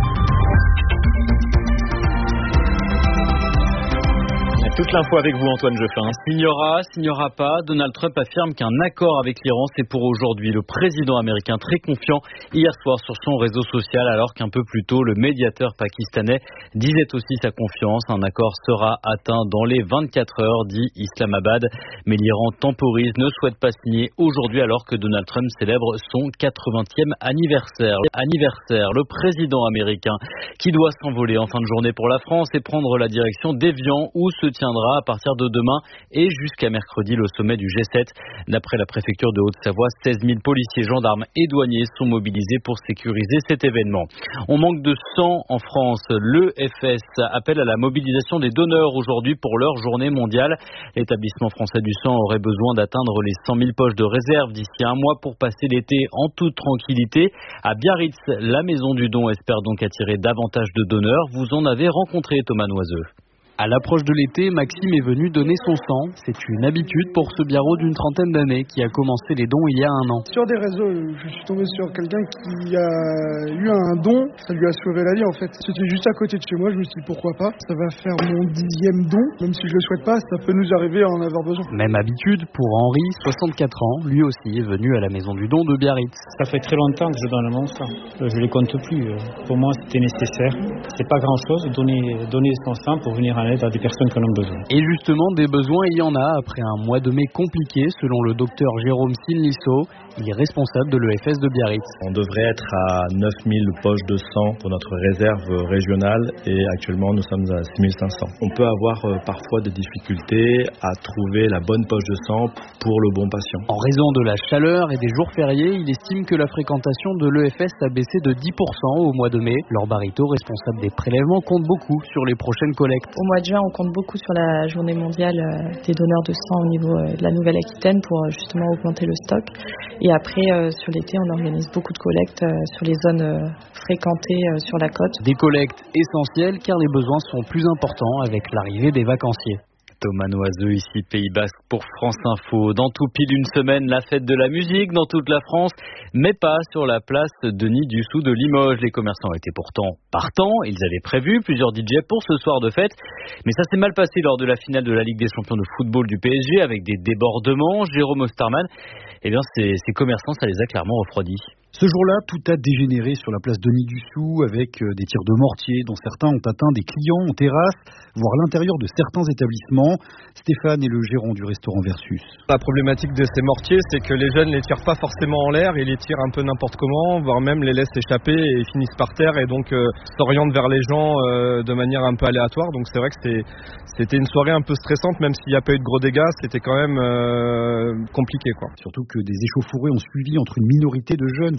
Toute l'info avec vous, Antoine Geoffin. Signora, signora pas, Donald Trump affirme qu'un accord avec l'Iran, c'est pour aujourd'hui. Le président américain très confiant hier soir sur son réseau social, alors qu'un peu plus tôt, le médiateur pakistanais disait aussi sa confiance. Un accord sera atteint dans les vingt-quatre heures, dit Islamabad. Mais l'Iran temporise, ne souhaite pas signer aujourd'hui, alors que Donald Trump célèbre son quatre-vingtième anniversaire. Anniversaire, le président américain qui doit s'envoler en fin de journée pour la France et prendre la direction d'Évian, où se tient à partir de demain et jusqu'à mercredi le sommet du G sept. D'après la préfecture de Haute-Savoie, seize mille policiers, gendarmes et douaniers sont mobilisés pour sécuriser cet événement. On manque de sang en France. Le F S appelle à la mobilisation des donneurs aujourd'hui pour leur journée mondiale. L'établissement français du sang aurait besoin d'atteindre les cent mille poches de réserve d'ici un mois pour passer l'été en toute tranquillité. À Biarritz, la maison du don espère donc attirer davantage de donneurs. Vous en avez rencontré, Thomas Noiseux. À l'approche de l'été, Maxime est venu donner son sang. C'est une habitude pour ce biarrot d'une trentaine d'années qui a commencé les dons il y a un an. Sur des réseaux, je suis tombé sur quelqu'un qui a eu un don. Ça lui a sauvé la vie en fait. C'était juste à côté de chez moi. Je me suis dit pourquoi pas. Ça va faire mon dixième don. Même si je le souhaite pas, ça peut nous arriver à en avoir besoin. Même habitude pour Henri, soixante-quatre ans. Lui aussi est venu à la maison du don de Biarritz. Ça fait très longtemps que je donne mon sang. Je les compte plus. Pour moi, c'était nécessaire. C'est pas grand chose. Donner, donner son sang pour venir en aide à des personnes qui en ont besoin. Et justement, des besoins, il y en a après un mois de mai compliqué, selon le docteur Jérôme Sinlisso. Il est responsable de l'E F S de Biarritz. On devrait être à neuf mille poches de sang pour notre réserve régionale et actuellement nous sommes à six mille cinq cents. On peut avoir euh, parfois des difficultés à trouver la bonne poche de sang pour le bon patient. En raison de la chaleur et des jours fériés, il estime que la fréquentation de l'E F S a baissé de dix pour cent au mois de mai. Laure Barito, responsable des prélèvements, compte beaucoup sur les prochaines collectes. Au mois de juin, on compte beaucoup sur la journée mondiale des donneurs de sang au niveau de la Nouvelle-Aquitaine pour justement augmenter le stock. Et après, euh, sur l'été, on organise beaucoup de collectes euh, sur les zones euh, fréquentées euh, sur la côte. Des collectes essentielles car les besoins sont plus importants avec l'arrivée des vacanciers. Thomas Noiseux, ici Pays Basque pour France Info. Dans tout pile une semaine, la fête de la musique dans toute la France, mais pas sur la place Denis Dussopt de Limoges. Les commerçants étaient pourtant partants. Ils avaient prévu plusieurs D J pour ce soir de fête. Mais ça s'est mal passé lors de la finale de la Ligue des champions de football du P S G avec des débordements. Jérôme Osterman, eh bien, ces, ces commerçants, ça les a clairement refroidis. Ce jour-là, tout a dégénéré sur la place Denis Dussopt avec des tirs de mortier dont certains ont atteint des clients en terrasse, voire l'intérieur de certains établissements. Stéphane est le gérant du restaurant Versus. La problématique de ces mortiers, c'est que les jeunes les tirent pas forcément en l'air, ils les tirent un peu n'importe comment, voire même les laissent échapper et finissent par terre et donc euh, s'orientent vers les gens euh, de manière un peu aléatoire. Donc c'est vrai que c'est, c'était une soirée un peu stressante, même s'il n'y a pas eu de gros dégâts, c'était quand même euh, compliqué, quoi. Surtout que des échauffourées ont suivi entre une minorité de jeunes,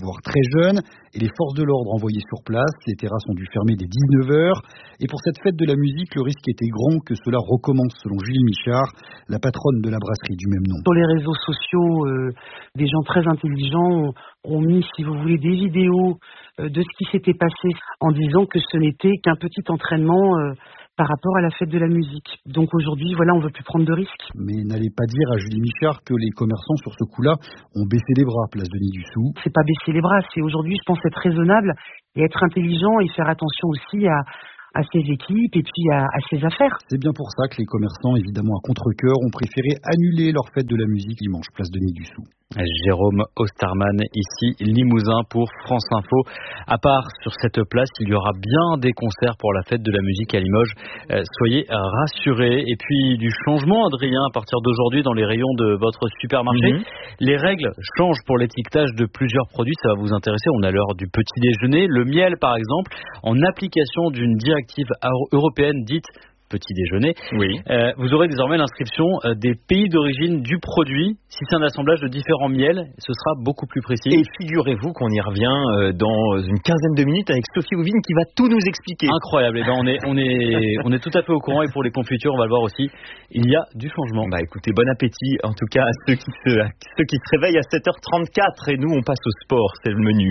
voire très jeunes, et les forces de l'ordre envoyées sur place. Les terrasses ont dû fermer dès dix-neuf heures. Et pour cette fête de la musique, le risque était grand que cela recommence, selon Julie Michard, la patronne de la brasserie du même nom. Sur les réseaux sociaux, euh, des gens très intelligents ont, ont mis, si vous voulez, des vidéos euh, de ce qui s'était passé en disant que ce n'était qu'un petit entraînement euh, par rapport à la fête de la musique. Donc aujourd'hui, voilà, on ne veut plus prendre de risques. Mais n'allez pas dire à Julie Michard que les commerçants sur ce coup-là ont baissé les bras, place Denis Dussopt. C'est pas baisser les bras, c'est aujourd'hui, je pense, être raisonnable et être intelligent et faire attention aussi à, à ses équipes et puis à, à ses affaires. C'est bien pour ça que les commerçants, évidemment à contre-cœur, ont préféré annuler leur fête de la musique dimanche, place Denis Dussopt. Jérôme Osterman, ici Limousin pour France Info. À part sur cette place, il y aura bien des concerts pour la fête de la musique à Limoges. Euh, soyez rassurés. Et puis du changement, Adrien, à partir d'aujourd'hui dans les rayons de votre supermarché. Mm-hmm. Les règles changent pour l'étiquetage de plusieurs produits. Ça va vous intéresser. On a l'heure du petit déjeuner. Le miel, par exemple, en application d'une directive européenne dite petit déjeuner. Oui. Euh, vous aurez désormais l'inscription euh, des pays d'origine du produit. Si c'est un assemblage de différents miels, ce sera beaucoup plus précis. Et figurez-vous qu'on y revient euh, dans une quinzaine de minutes avec Sophie Houvine qui va tout nous expliquer. Incroyable. Et ben on est on est on est tout à fait au courant et pour les confitures, on va le voir aussi. Il y a du changement. Bah écoutez, bon appétit en tout cas à ceux qui se à ceux qui se réveillent à sept heures trente-quatre et nous on passe au sport, c'est le menu.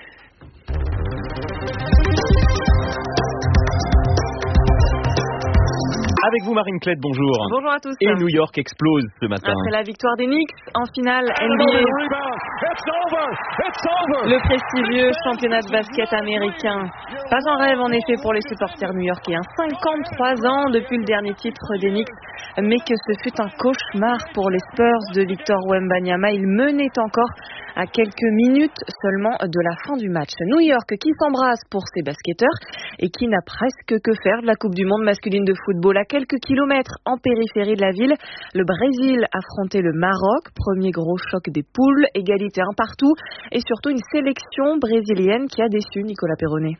Avec vous Marine Klett, bonjour. Bonjour à tous. Et New York explose ce matin. Après la victoire des Knicks en finale N B A. Le prestigieux championnat de basket américain. Pas un rêve en effet pour les supporters new-yorkais. cinquante-trois ans depuis le dernier titre des Knicks. Mais que ce fut un cauchemar pour les Spurs de Victor Wembanyama. Ils menaient encore à quelques minutes seulement de la fin du match. New York qui s'embrasse pour ses basketteurs et qui n'a presque que faire de la Coupe du Monde masculine de football. À quelques kilomètres en périphérie de la ville, le Brésil affrontait le Maroc. Premier gros choc des poules, égalité un partout et surtout une sélection brésilienne qui a déçu Nicolas Perronnet.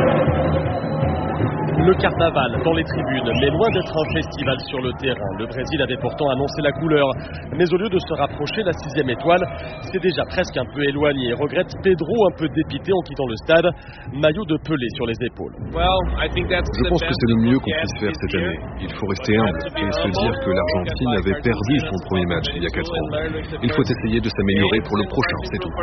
Le carnaval dans les tribunes, mais loin d'être un festival sur le terrain. Le Brésil avait pourtant annoncé la couleur. Mais au lieu de se rapprocher, la sixième étoile s'est déjà presque un peu éloignée. Regrette Pedro, un peu dépité en quittant le stade. Maillot de Pelé sur les épaules. Je pense que c'est le mieux qu'on puisse faire cette année. Il faut rester humble et se dire que l'Argentine avait perdu son premier match il y a quatre ans. Il faut essayer de s'améliorer pour le prochain, c'est tout.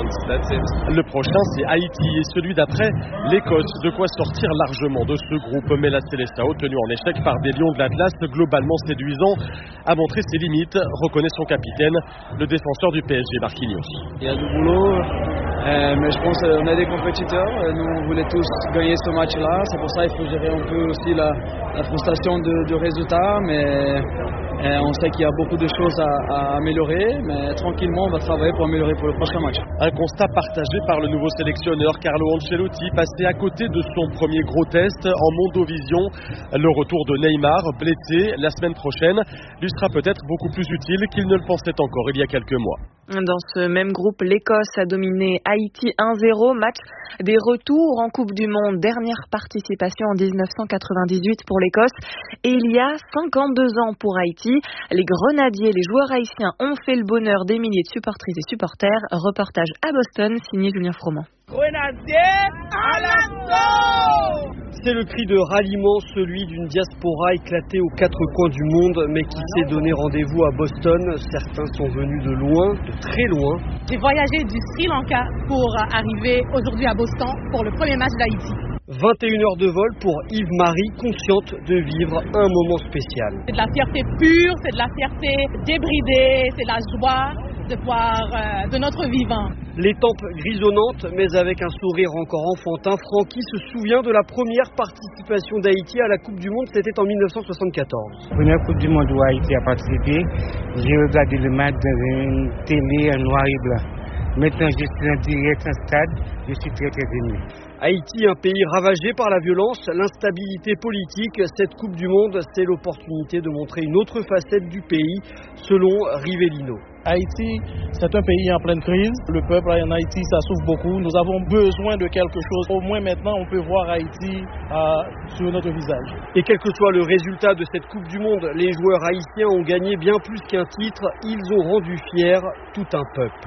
Le prochain, c'est Haïti et celui d'après, l'Écosse. De quoi sortir largement de ce groupe, mais la Seleção, tenu en échec par des Lions de l'Atlas globalement séduisants, a montré ses limites, reconnaît son capitaine, le défenseur du P S G, Marquinhos. Il y a du boulot, euh, mais je pense qu'on est des compétiteurs, nous on voulait tous gagner ce match-là, c'est pour ça qu'il faut gérer un peu aussi la, la frustration de, de résultats, mais euh, on sait qu'il y a beaucoup de choses à, à améliorer, mais tranquillement on va travailler pour améliorer pour le prochain match. Un constat partagé par le nouveau sélectionneur Carlo Ancelotti, passé à côté de son premier gros test en Mondovision. Le retour de Neymar, blessé la semaine prochaine, lui sera peut-être beaucoup plus utile qu'il ne le pensait encore il y a quelques mois. Dans ce même groupe, l'Écosse a dominé Haïti un zéro, match des retours en Coupe du Monde. Dernière participation en dix-neuf cent quatre-vingt-dix-huit pour l'Écosse. Et il y a cinquante-deux ans pour Haïti. Les Grenadiers, les joueurs haïtiens ont fait le bonheur des milliers de supportrices et supporters. Reportage à Boston, signé Julien Froment. Grenadiers à l'assaut! C'est le cri de ralliement, celui d'une diaspora éclatée aux quatre coins du monde, mais qui s'est donné rendez-vous à Boston. Certains sont venus de loin, de très loin. J'ai voyagé du Sri Lanka pour arriver aujourd'hui à Boston pour le premier match d'Haïti. vingt et une heures de vol pour Yves-Marie, consciente de vivre un moment spécial. C'est de la fierté pure, c'est de la fierté débridée, c'est de la joie de voir euh, de notre vivant. Les tempes grisonnantes, mais avec un sourire encore enfantin, Francky se souvient de la première participation d'Haïti à la Coupe du Monde, c'était en dix-neuf cent soixante-quatorze. Première Coupe du Monde où Haïti a participé, j'ai regardé le match dans une télé en noir et blanc. Maintenant, je suis en direct en stade, je suis très très ému. Haïti, un pays ravagé par la violence, l'instabilité politique. Cette Coupe du Monde, c'est l'opportunité de montrer une autre facette du pays, selon Rivellino. Haïti, c'est un pays en pleine crise. Le peuple en Haïti, ça souffre beaucoup. Nous avons besoin de quelque chose. Au moins maintenant, on peut voir Haïti euh, sur notre visage. Et quel que soit le résultat de cette Coupe du Monde, les joueurs haïtiens ont gagné bien plus qu'un titre. Ils ont rendu fiers tout un peuple.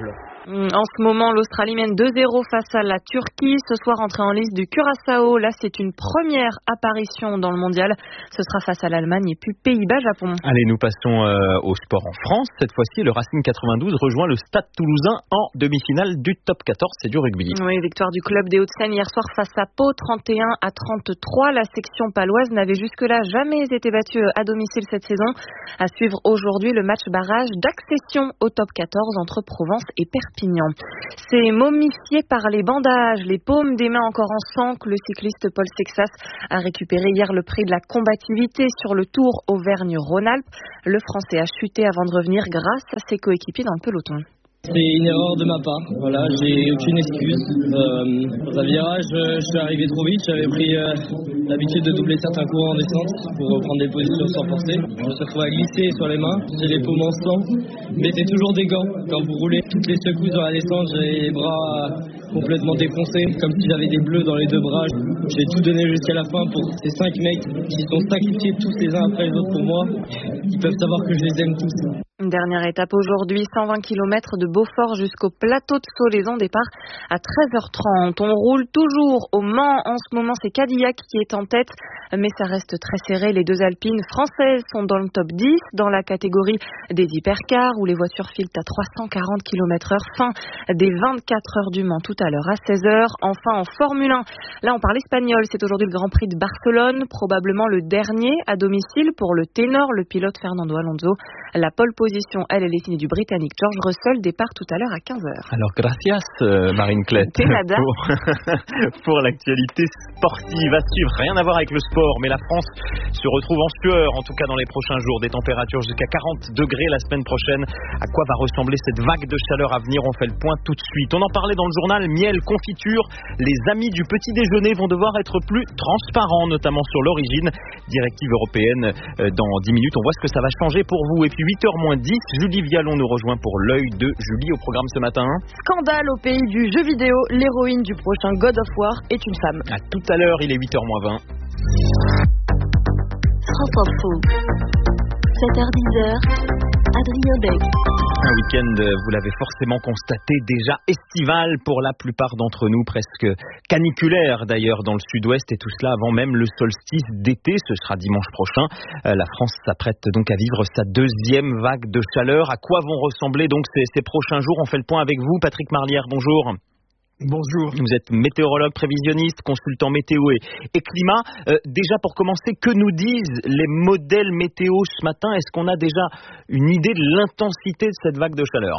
En ce moment, l'Australie mène deux zéro face à la Turquie. Ce soir, entrée en liste du Curaçao. Là, c'est une première apparition dans le mondial. Ce sera face à l'Allemagne et puis Pays-Bas-Japon. Allez, nous passons euh, au sport en France. Cette fois-ci, le Racing quatre-vingt-douze rejoint le Stade Toulousain en demi-finale du top quatorze. C'est du rugby. Oui, victoire du club des Hauts-de-Seine hier soir face à Pau, trente et un à trente-trois. La section paloise n'avait jusque-là jamais été battue à domicile cette saison. À suivre aujourd'hui le match barrage d'accession au top quatorze entre Provence et Perpignan. C'est momifié par les bandages, les paumes des mains encore en sang que le cycliste Paul Sexas a récupéré hier le prix de la combativité sur le Tour Auvergne-Rhône-Alpes. Le Français a chuté avant de revenir grâce à ses coéquipiers dans le peloton. C'est une erreur de ma part, voilà, j'ai aucune excuse. Euh, dans un virage, je suis arrivé trop vite, j'avais pris euh, l'habitude de doubler certains courants en descente pour prendre des positions sans forcer. Je me suis retrouvé à glisser sur les mains, j'ai les paumes en sang. Mettez toujours des gants quand vous roulez. Toutes les secousses dans la descente, j'ai les bras complètement défoncés, comme si j'avais des bleus dans les deux bras. J'ai tout donné jusqu'à la fin pour ces cinq mecs qui sont sacrifiés tous les uns après les autres pour moi. Ils peuvent savoir que je les aime tous. Une dernière étape aujourd'hui, cent vingt kilomètres de Beaufort jusqu'au plateau de Solaizan, départ à treize heures trente. On roule toujours au Mans. En ce moment, c'est Cadillac qui est en tête, mais ça reste très serré. Les deux alpines françaises sont dans le top dix, dans la catégorie des hypercars, où les voitures filent à trois cent quarante kilomètres heure. Fin des vingt-quatre heures du Mans tout à l'heure à seize heures. Enfin, en Formule un, là on parle espagnol, c'est aujourd'hui le Grand Prix de Barcelone, probablement le dernier à domicile pour le ténor, le pilote Fernando Alonso. La pole position, elle, elle est signée du Britannique George Russell, départ tout à l'heure à quinze heures. Alors, gracias, euh, Marine Clette, pour, pour l'actualité sportive à suivre. Rien à voir avec le sport, mais la France se retrouve en sueur, en tout cas dans les prochains jours. Des températures jusqu'à quarante degrés la semaine prochaine. À quoi va ressembler cette vague de chaleur à venir? On fait le point tout de suite. On en parlait dans le journal, miel, confiture. Les amis du petit déjeuner vont devoir être plus transparents, notamment sur l'origine. Directive européenne euh, dans dix minutes. On voit ce que ça va changer pour vous. Et puis huit heures moins dix, Julie Vialon nous rejoint pour l'œil de Julie au programme ce matin. Scandale au pays du jeu vidéo, l'héroïne du prochain God of War est une femme. À tout à l'heure, il est huit heures moins vingt. France Info, sept heures dix, Adrien Beck. Un week-end, vous l'avez forcément constaté, déjà estival pour la plupart d'entre nous, presque caniculaire d'ailleurs dans le sud-ouest, et tout cela avant même le solstice d'été. Ce sera dimanche prochain. La France s'apprête donc à vivre sa deuxième vague de chaleur. À quoi vont ressembler donc ces, ces prochains jours? On fait le point avec vous, Patrick Marlière, bonjour. Bonjour. Vous êtes météorologue, prévisionniste, consultant météo et, et climat. Euh, déjà pour commencer, que nous disent les modèles météo ce matin? Est-ce qu'on a déjà une idée de l'intensité de cette vague de chaleur?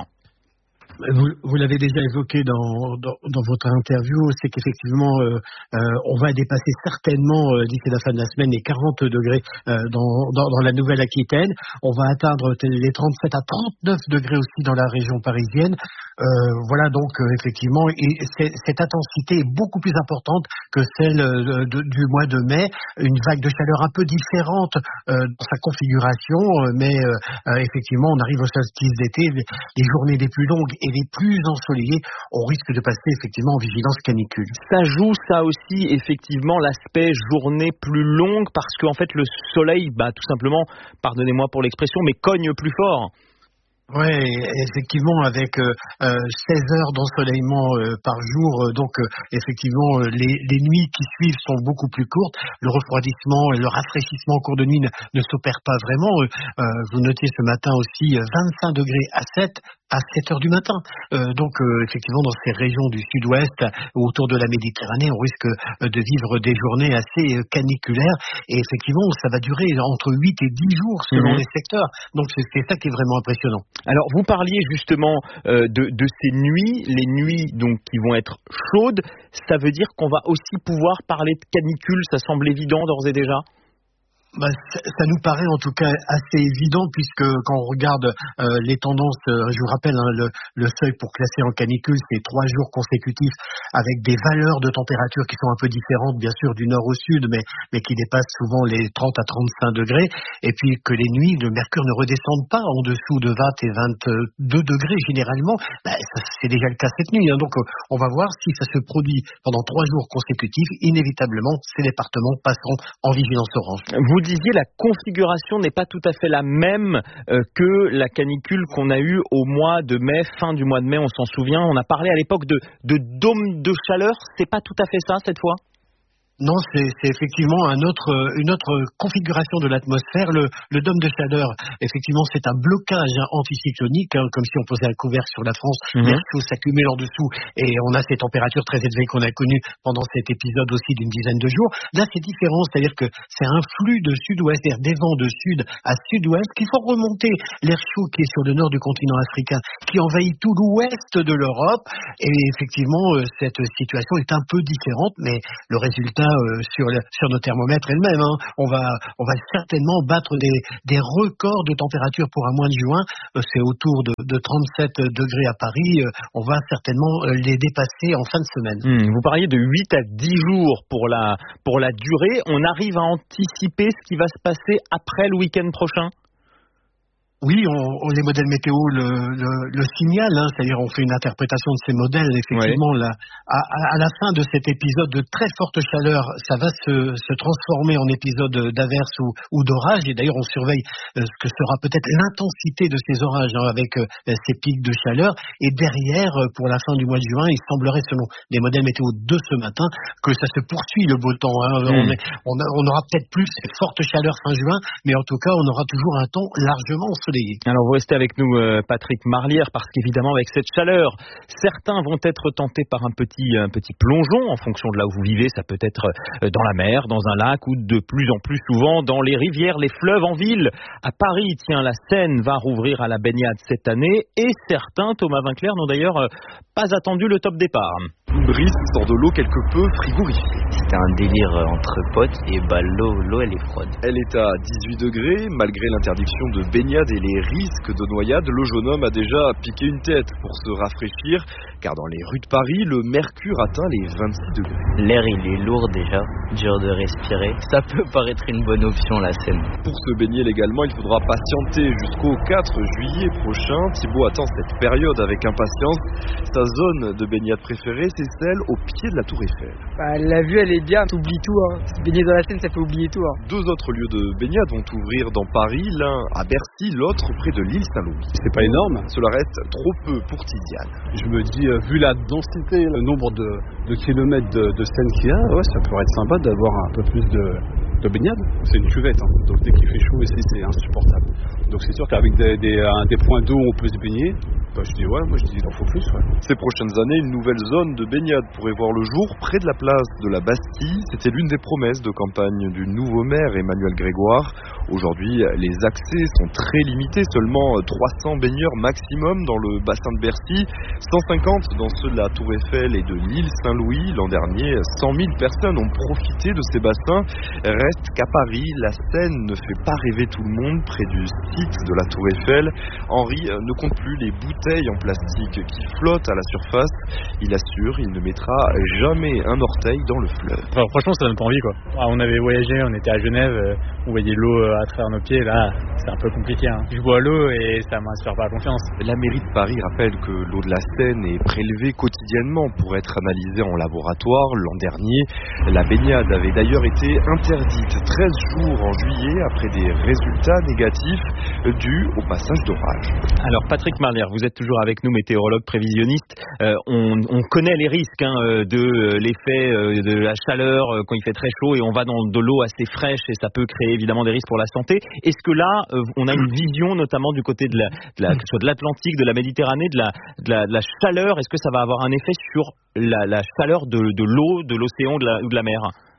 Vous, vous l'avez déjà évoqué dans, dans, dans votre interview, c'est qu'effectivement, euh, euh, on va dépasser certainement euh, d'ici la fin de la semaine les quarante degrés euh, dans, dans, dans la Nouvelle-Aquitaine. On va atteindre les trente-sept à trente-neuf degrés aussi dans la région parisienne. Euh, voilà donc euh, effectivement, et cette intensité est beaucoup plus importante que celle de, de, du mois de mai. Une vague de chaleur un peu différente euh, dans sa configuration, euh, mais euh, effectivement, on arrive au solstice d'été, les, les journées les plus longues et les plus ensoleillés, on risque de passer effectivement en vigilance canicule. Ça joue ça aussi effectivement l'aspect journée plus longue parce qu'en fait le soleil, bah tout simplement, pardonnez-moi pour l'expression, mais cogne plus fort. Oui, effectivement, avec euh, euh, seize heures d'ensoleillement euh, par jour, euh, donc euh, effectivement euh, les, les nuits qui suivent sont beaucoup plus courtes. Le refroidissement et le rafraîchissement en cours de nuit ne, ne s'opère pas vraiment. Euh, vous notez ce matin aussi euh, vingt-cinq degrés à sept à sept heures du matin. Euh, donc euh, effectivement dans ces régions du sud-ouest autour de la Méditerranée, on risque euh, de vivre des journées assez euh, caniculaires et effectivement ça va durer entre huit et dix jours selon mmh. les secteurs. Donc c'est, c'est ça qui est vraiment impressionnant. Alors vous parliez justement euh, de, de ces nuits, les nuits donc qui vont être chaudes, ça veut dire qu'on va aussi pouvoir parler de canicule, ça semble évident d'ores et déjà? Bah, ça, ça nous paraît en tout cas assez évident puisque quand on regarde euh, les tendances, euh, je vous rappelle hein, le, le seuil pour classer en canicule c'est trois jours consécutifs avec des valeurs de température qui sont un peu différentes bien sûr du nord au sud mais, mais qui dépassent souvent les trente à trente-cinq degrés et puis que les nuits le mercure ne redescende pas en dessous de vingt et vingt-deux degrés généralement, bah, ça, c'est déjà le cas cette nuit hein, donc euh, on va voir si ça se produit pendant trois jours consécutifs, inévitablement ces départements passeront en vigilance orange. Vous disiez, la configuration n'est pas tout à fait la même euh, que la canicule qu'on a eue au mois de mai, fin du mois de mai, on s'en souvient. On a parlé à l'époque de, de dôme de chaleur. C'est pas tout à fait ça cette fois ? Non, c'est, c'est effectivement un autre, une autre configuration de l'atmosphère. Le, le dôme de chaleur, effectivement, c'est un blocage hein, anticyclonique, hein, comme si on posait un couvercle sur la France, mmh. l'air chaud s'accumule en dessous, et on a ces températures très élevées qu'on a connues pendant cet épisode aussi d'une dizaine de jours. Là, c'est différent, c'est-à-dire que c'est un flux de sud-ouest, c'est-à-dire des vents de sud à sud-ouest, qui font remonter l'air chaud qui est sur le nord du continent africain, qui envahit tout l'ouest de l'Europe, et effectivement, cette situation est un peu différente, mais le résultat Euh, sur, le, sur nos thermomètres elles-mêmes. Hein. On va, on va certainement battre des, des records de température pour un mois de juin. Euh, c'est autour de, de trente-sept degrés à Paris. Euh, on va certainement euh, les dépasser en fin de semaine. Mmh, vous parliez de huit à dix jours pour la, pour la durée. On arrive à anticiper ce qui va se passer après le week-end prochain ? Oui, on, on, les modèles météo le, le, le signalent, hein, c'est-à-dire on fait une interprétation de ces modèles. Effectivement, oui. là, à, à la fin de cet épisode de très forte chaleur, ça va se, se transformer en épisode d'averse ou, ou d'orage. Et d'ailleurs, on surveille euh, ce que sera peut-être l'intensité de ces orages hein, avec euh, ces pics de chaleur. Et derrière, euh, pour la fin du mois de juin, il semblerait, selon les modèles météo de ce matin, que ça se poursuit le beau temps. Hein. Mmh. On, est, on, a, on aura peut-être plus cette forte chaleur fin juin, mais en tout cas, on aura toujours un temps largement ensoleillé. Alors vous restez avec nous euh, Patrick Marlière, parce qu'évidemment avec cette chaleur, certains vont être tentés par un petit, un petit plongeon en fonction de là où vous vivez. Ça peut être euh, dans la mer, dans un lac ou de plus en plus souvent dans les rivières, les fleuves en ville. À Paris, tiens, la Seine va rouvrir à la baignade cette année et certains, Thomas Vinclair, n'ont d'ailleurs euh, pas attendu le top départ. Brice sort de l'eau quelque peu frigorifiée. C'était un délire entre potes et bah l'eau, l'eau elle est froide. Elle est à dix-huit degrés, malgré l'interdiction de baignade et les risques de noyade. Le jeune homme a déjà piqué une tête pour se rafraîchir, car dans les rues de Paris, le mercure atteint les vingt-six degrés. L'air il est lourd déjà, dur de respirer. Ça peut paraître une bonne option la Seine. Pour se baigner légalement, il faudra patienter jusqu'au quatre juillet prochain. Thibaut attend cette période avec impatience. Sa zone de baignade préférée, c'est celle au pied de la Tour Eiffel. Bah, la vue elle est bien, t'oublies tout. Hein. Se baigner dans la Seine, ça fait oublier tout. Hein. Deux autres lieux de baignade vont ouvrir dans Paris, l'un à Bercy, l'autre près de l'île Saint-Louis. C'est pas énorme. Cela reste trop peu pour Tiziane. Je me dis, euh, vu la densité, le nombre de, de kilomètres de, de Seine qu'il y a, ouais, ça pourrait être sympa d'avoir un peu plus de, de baignade. C'est une cuvette, hein. Donc dès qu'il fait chaud ici, c'est insupportable. Donc c'est sûr qu'avec des, des, des points d'eau où on peut se baigner, bah, je dis ouais, moi je dis il en faut plus. Ouais. Ces prochaines années, une nouvelle zone de baignade pourrait voir le jour près de la place de la Bastille. C'était l'une des promesses de campagne du nouveau maire Emmanuel Grégoire. Aujourd'hui, les accès sont très limités, seulement trois cents baigneurs maximum dans le bassin de Bercy, cent cinquante dans ceux de la Tour Eiffel et de l'île Saint-Louis. L'an dernier, cent mille personnes ont profité de ces bassins. Reste qu'à Paris, la Seine ne fait pas rêver tout le monde. Près du site de la Tour Eiffel, Henri ne compte plus les bouteilles en plastique qui flottent à la surface. Il assure, il ne mettra jamais un orteil dans le fleuve. Enfin, franchement, ça donne pas envie, quoi. Ah, on avait voyagé, on était à Genève, euh, on voyait l'eau euh, à travers nos pieds. Là, c'est un peu compliqué. Hein. Je bois l'eau et ça m'inspire pas confiance. La mairie de Paris rappelle que l'eau de la Seine est prélevée quotidiennement pour être analysée en laboratoire. L'an dernier, la baignade avait d'ailleurs été interdite treize jours en juillet après des résultats négatifs dus au passage d'orage. Alors Patrick Marlière, vous êtes toujours avec nous, météorologue prévisionniste. Euh, on, on connaît les risques hein, de l'effet de la chaleur quand il fait très chaud et on va dans de l'eau assez fraîche et ça peut créer évidemment des risques pour la santé. Est-ce que là, on a une vision notamment du côté de la, de la, que ce soit de l'Atlantique, de la Méditerranée, de la, de la, de la chaleur, est-ce que ça va avoir un effet sur la, la chaleur de, de l'eau, de l'océan de la, ou de la mer ?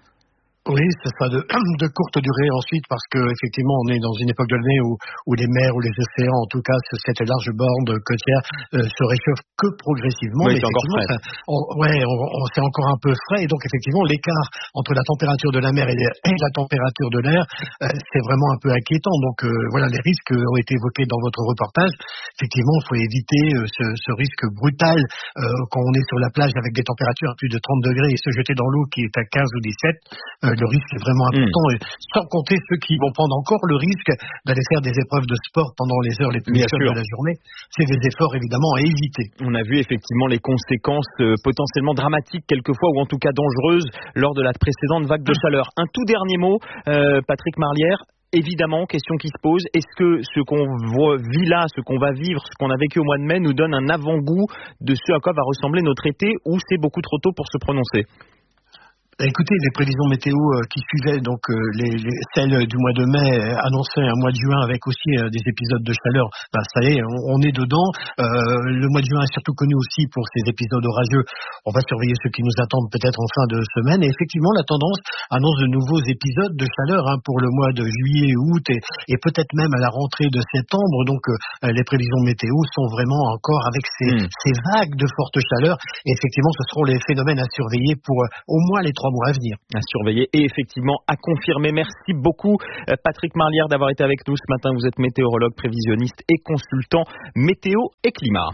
Oui, ce sera de, de courte durée ensuite parce que effectivement on est dans une époque de l'année où, où les mers ou les océans, en tout cas cette large bande côtière euh, se réchauffe que progressivement. Oui, mais c'est encore frais. Ça, on, ouais, on, on, c'est encore un peu frais et donc effectivement l'écart entre la température de la mer et, les, et la température de l'air, euh, c'est vraiment un peu inquiétant. Donc euh, voilà, les risques ont été évoqués dans votre reportage. Effectivement, il faut éviter euh, ce, ce risque brutal euh, quand on est sur la plage avec des températures à plus de trente degrés et se jeter dans l'eau qui est à quinze ou dix-sept. Euh, le risque est vraiment important, mmh. et sans compter ceux qui vont prendre encore le risque d'aller faire des épreuves de sport pendant les heures les plus chaudes de la journée. C'est des efforts évidemment à éviter. On a vu effectivement les conséquences euh, potentiellement dramatiques quelquefois, ou en tout cas dangereuses, lors de la précédente vague de chaleur. Un tout dernier mot, euh, Patrick Marlière. Évidemment, question qui se pose, est-ce que ce qu'on voit, vit là, ce qu'on va vivre, ce qu'on a vécu au mois de mai nous donne un avant-goût de ce à quoi va ressembler notre été, ou c'est beaucoup trop tôt pour se prononcer ? Écoutez, les prévisions météo euh, qui suivaient, donc euh, les, les, celles du mois de mai euh, annonçaient un mois de juin avec aussi euh, des épisodes de chaleur. Ben, ça y est, on, on est dedans. Euh, le mois de juin est surtout connu aussi pour ces épisodes orageux. On va surveiller ceux qui nous attendent peut-être en fin de semaine. Et effectivement, la tendance annonce de nouveaux épisodes de chaleur hein, pour le mois de juillet, août et, et peut-être même à la rentrée de septembre. Donc euh, les prévisions météo sont vraiment encore avec ces, mmh. ces vagues de forte chaleur. Et effectivement, ce seront les phénomènes à surveiller pour euh, au moins les trois mois à venir. À surveiller et effectivement à confirmer. Merci beaucoup Patrick Marlière d'avoir été avec nous ce matin. Vous êtes météorologue, prévisionniste et consultant météo et climat.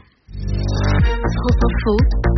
France Info,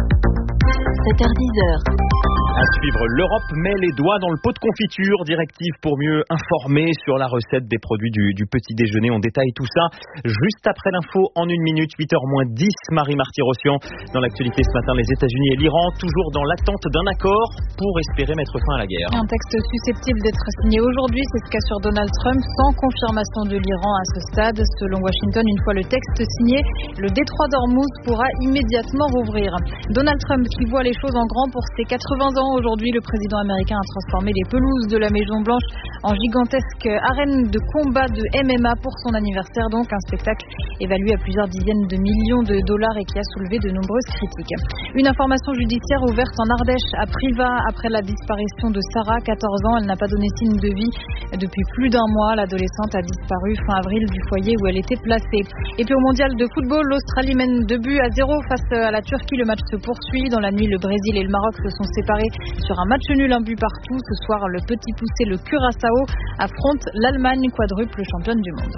sept heures dix. À suivre, l'Europe met les doigts dans le pot de confiture. Directive pour mieux informer sur la recette des produits du, du petit déjeuner. On détaille tout ça juste après l'info en une minute, huit heures moins dix. Marie-Marty Rossian. Dans l'actualité ce matin, les États-Unis et l'Iran, toujours dans l'attente d'un accord pour espérer mettre fin à la guerre. Un texte susceptible d'être signé aujourd'hui, c'est ce qu'assure Donald Trump, sans confirmation de l'Iran à ce stade. Selon Washington, une fois le texte signé, le détroit d'Ormuz pourra immédiatement rouvrir. Donald Trump qui voit les choses en grand pour ses quatre-vingts ans. Aujourd'hui, le président américain a transformé les pelouses de la Maison-Blanche en gigantesque arène de combat de M M A pour son anniversaire. Donc un spectacle évalué à plusieurs dizaines de millions de dollars et qui a soulevé de nombreuses critiques. Une information judiciaire ouverte en Ardèche à Privas après la disparition de Sarah, quatorze ans. Elle n'a pas donné signe de vie depuis plus d'un mois. L'adolescente a disparu fin avril du foyer où elle était placée. Et puis au mondial de football, l'Australie mène deux buts à zéro face à la Turquie. Le match se poursuit. Dans la nuit, le Brésil et le Maroc se sont séparés sur un match nul, un but partout. Ce soir, le petit poussé, le Curaçao, affronte l'Allemagne, quadruple championne du monde.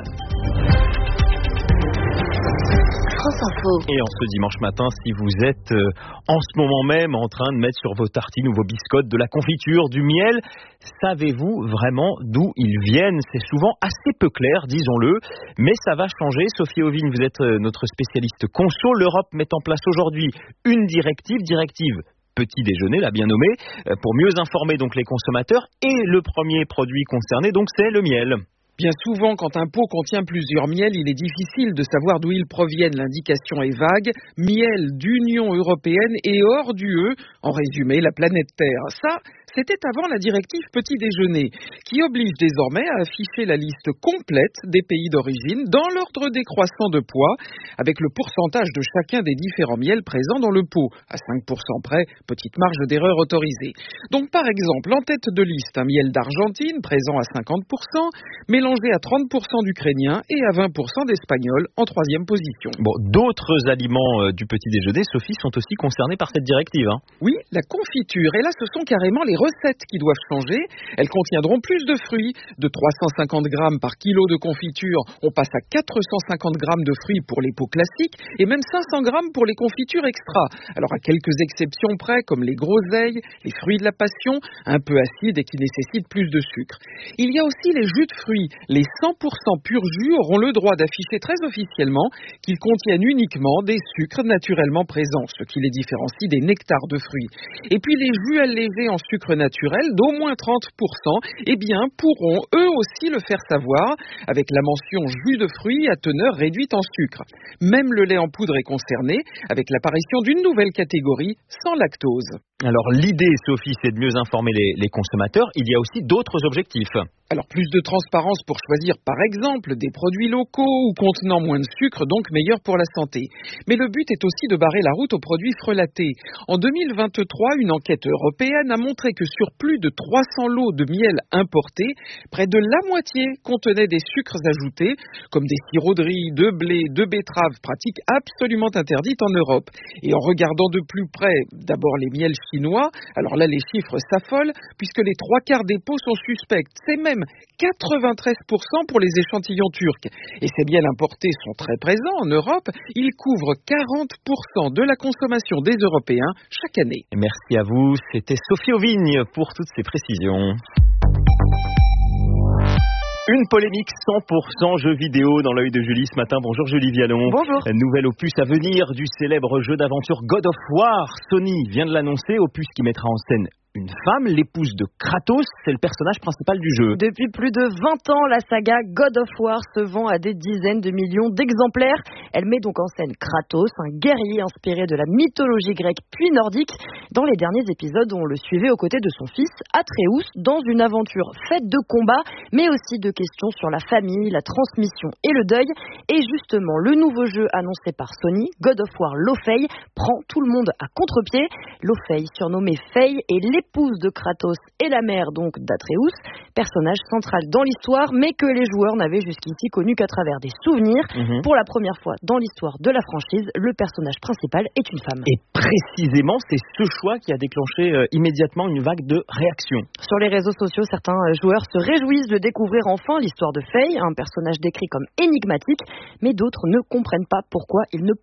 France Info. Et en ce dimanche matin, si vous êtes euh, en ce moment même en train de mettre sur vos tartines ou vos biscottes de la confiture, du miel, savez-vous vraiment d'où ils viennent ? C'est souvent assez peu clair, disons-le, mais ça va changer. Sophie Ovine, vous êtes euh, notre spécialiste conso. L'Europe met en place aujourd'hui une directive, directive petit déjeuner, l'a bien nommé, pour mieux informer donc les consommateurs. Et le premier produit concerné, donc, c'est le miel. Bien souvent, quand un pot contient plusieurs miels, il est difficile de savoir d'où ils proviennent. L'indication est vague. Miel d'Union européenne et hors d'U E, en résumé, la planète Terre. Ça, c'était avant la directive petit déjeuner, qui oblige désormais à afficher la liste complète des pays d'origine dans l'ordre décroissant de poids, avec le pourcentage de chacun des différents miels présents dans le pot. À cinq pour cent près, petite marge d'erreur autorisée. Donc par exemple, en tête de liste, un miel d'Argentine, présent à cinquante pour cent, mélangé à trente pour cent d'ukrainien et à vingt pour cent d'espagnol, en troisième position. Bon, d'autres aliments euh, du petit déjeuner, Sophie, sont aussi concernés par cette directive. Hein. Oui, la confiture. Et là, ce sont carrément les recettes qui doivent changer. Elles contiendront plus de fruits. De trois cent cinquante grammes par kilo de confiture, on passe à quatre cent cinquante grammes de fruits pour les pots classiques et même cinq cents grammes pour les confitures extra. Alors à quelques exceptions près, comme les groseilles, les fruits de la passion, un peu acides et qui nécessitent plus de sucre. Il y a aussi les jus de fruits. Les cent pour cent pur jus auront le droit d'afficher très officiellement qu'ils contiennent uniquement des sucres naturellement présents, ce qui les différencie des nectars de fruits. Et puis les jus allégés en sucre naturel d'au moins trente pour cent, eh bien, pourront eux aussi le faire savoir avec la mention jus de fruits à teneur réduite en sucre. Même le lait en poudre est concerné avec l'apparition d'une nouvelle catégorie sans lactose. Alors l'idée, Sophie, c'est de mieux informer les, les consommateurs. Il y a aussi d'autres objectifs. Alors plus de transparence pour choisir par exemple des produits locaux ou contenant moins de sucre, donc meilleurs pour la santé. Mais le but est aussi de barrer la route aux produits frelatés. En deux mille vingt-trois, une enquête européenne a montré que sur plus de trois cents lots de miel importés, près de la moitié contenaient des sucres ajoutés, comme des sirops de riz, de blé, de betterave, pratique absolument interdite en Europe. Et en regardant de plus près, d'abord les miels chinois. Alors là, les chiffres s'affolent puisque les trois quarts des peaux sont suspectes. C'est même quatre-vingt-treize pour cent pour les échantillons turcs. Et ces miels importés sont très présents en Europe. Ils couvrent quarante pour cent de la consommation des Européens chaque année. Merci à vous. C'était Sophie Auvigne pour toutes ces précisions. Une polémique cent pour cent jeux vidéo dans l'œil de Julie ce matin. Bonjour Julie Vialon. Bonjour. Nouvel opus à venir du célèbre jeu d'aventure God of War. Sony vient de l'annoncer, opus qui mettra en scène une femme, l'épouse de Kratos, c'est le personnage principal du jeu. Depuis plus de vingt ans, la saga God of War se vend à des dizaines de millions d'exemplaires. Elle met donc en scène Kratos, un guerrier inspiré de la mythologie grecque puis nordique. Dans les derniers épisodes, on le suivait aux côtés de son fils Atreus dans une aventure faite de combats, mais aussi de questions sur la famille, la transmission et le deuil. Et justement, le nouveau jeu annoncé par Sony, God of War Laufey, prend tout le monde à contre-pied. Laufey, surnommée Faye, est l'épouse de Kratos et la mère donc d'Atreus, personnage central dans l'histoire, mais que les joueurs n'avaient jusqu'ici connu qu'à travers des souvenirs. Mmh. Pour la première fois dans l'histoire de la franchise, le personnage principal est une femme. Et précisément, c'est ce choix qui a déclenché euh, immédiatement une vague de réactions. Sur les réseaux sociaux, certains joueurs se réjouissent de découvrir enfin l'histoire de Faye, un personnage décrit comme énigmatique, mais d'autres ne comprennent pas pourquoi il ne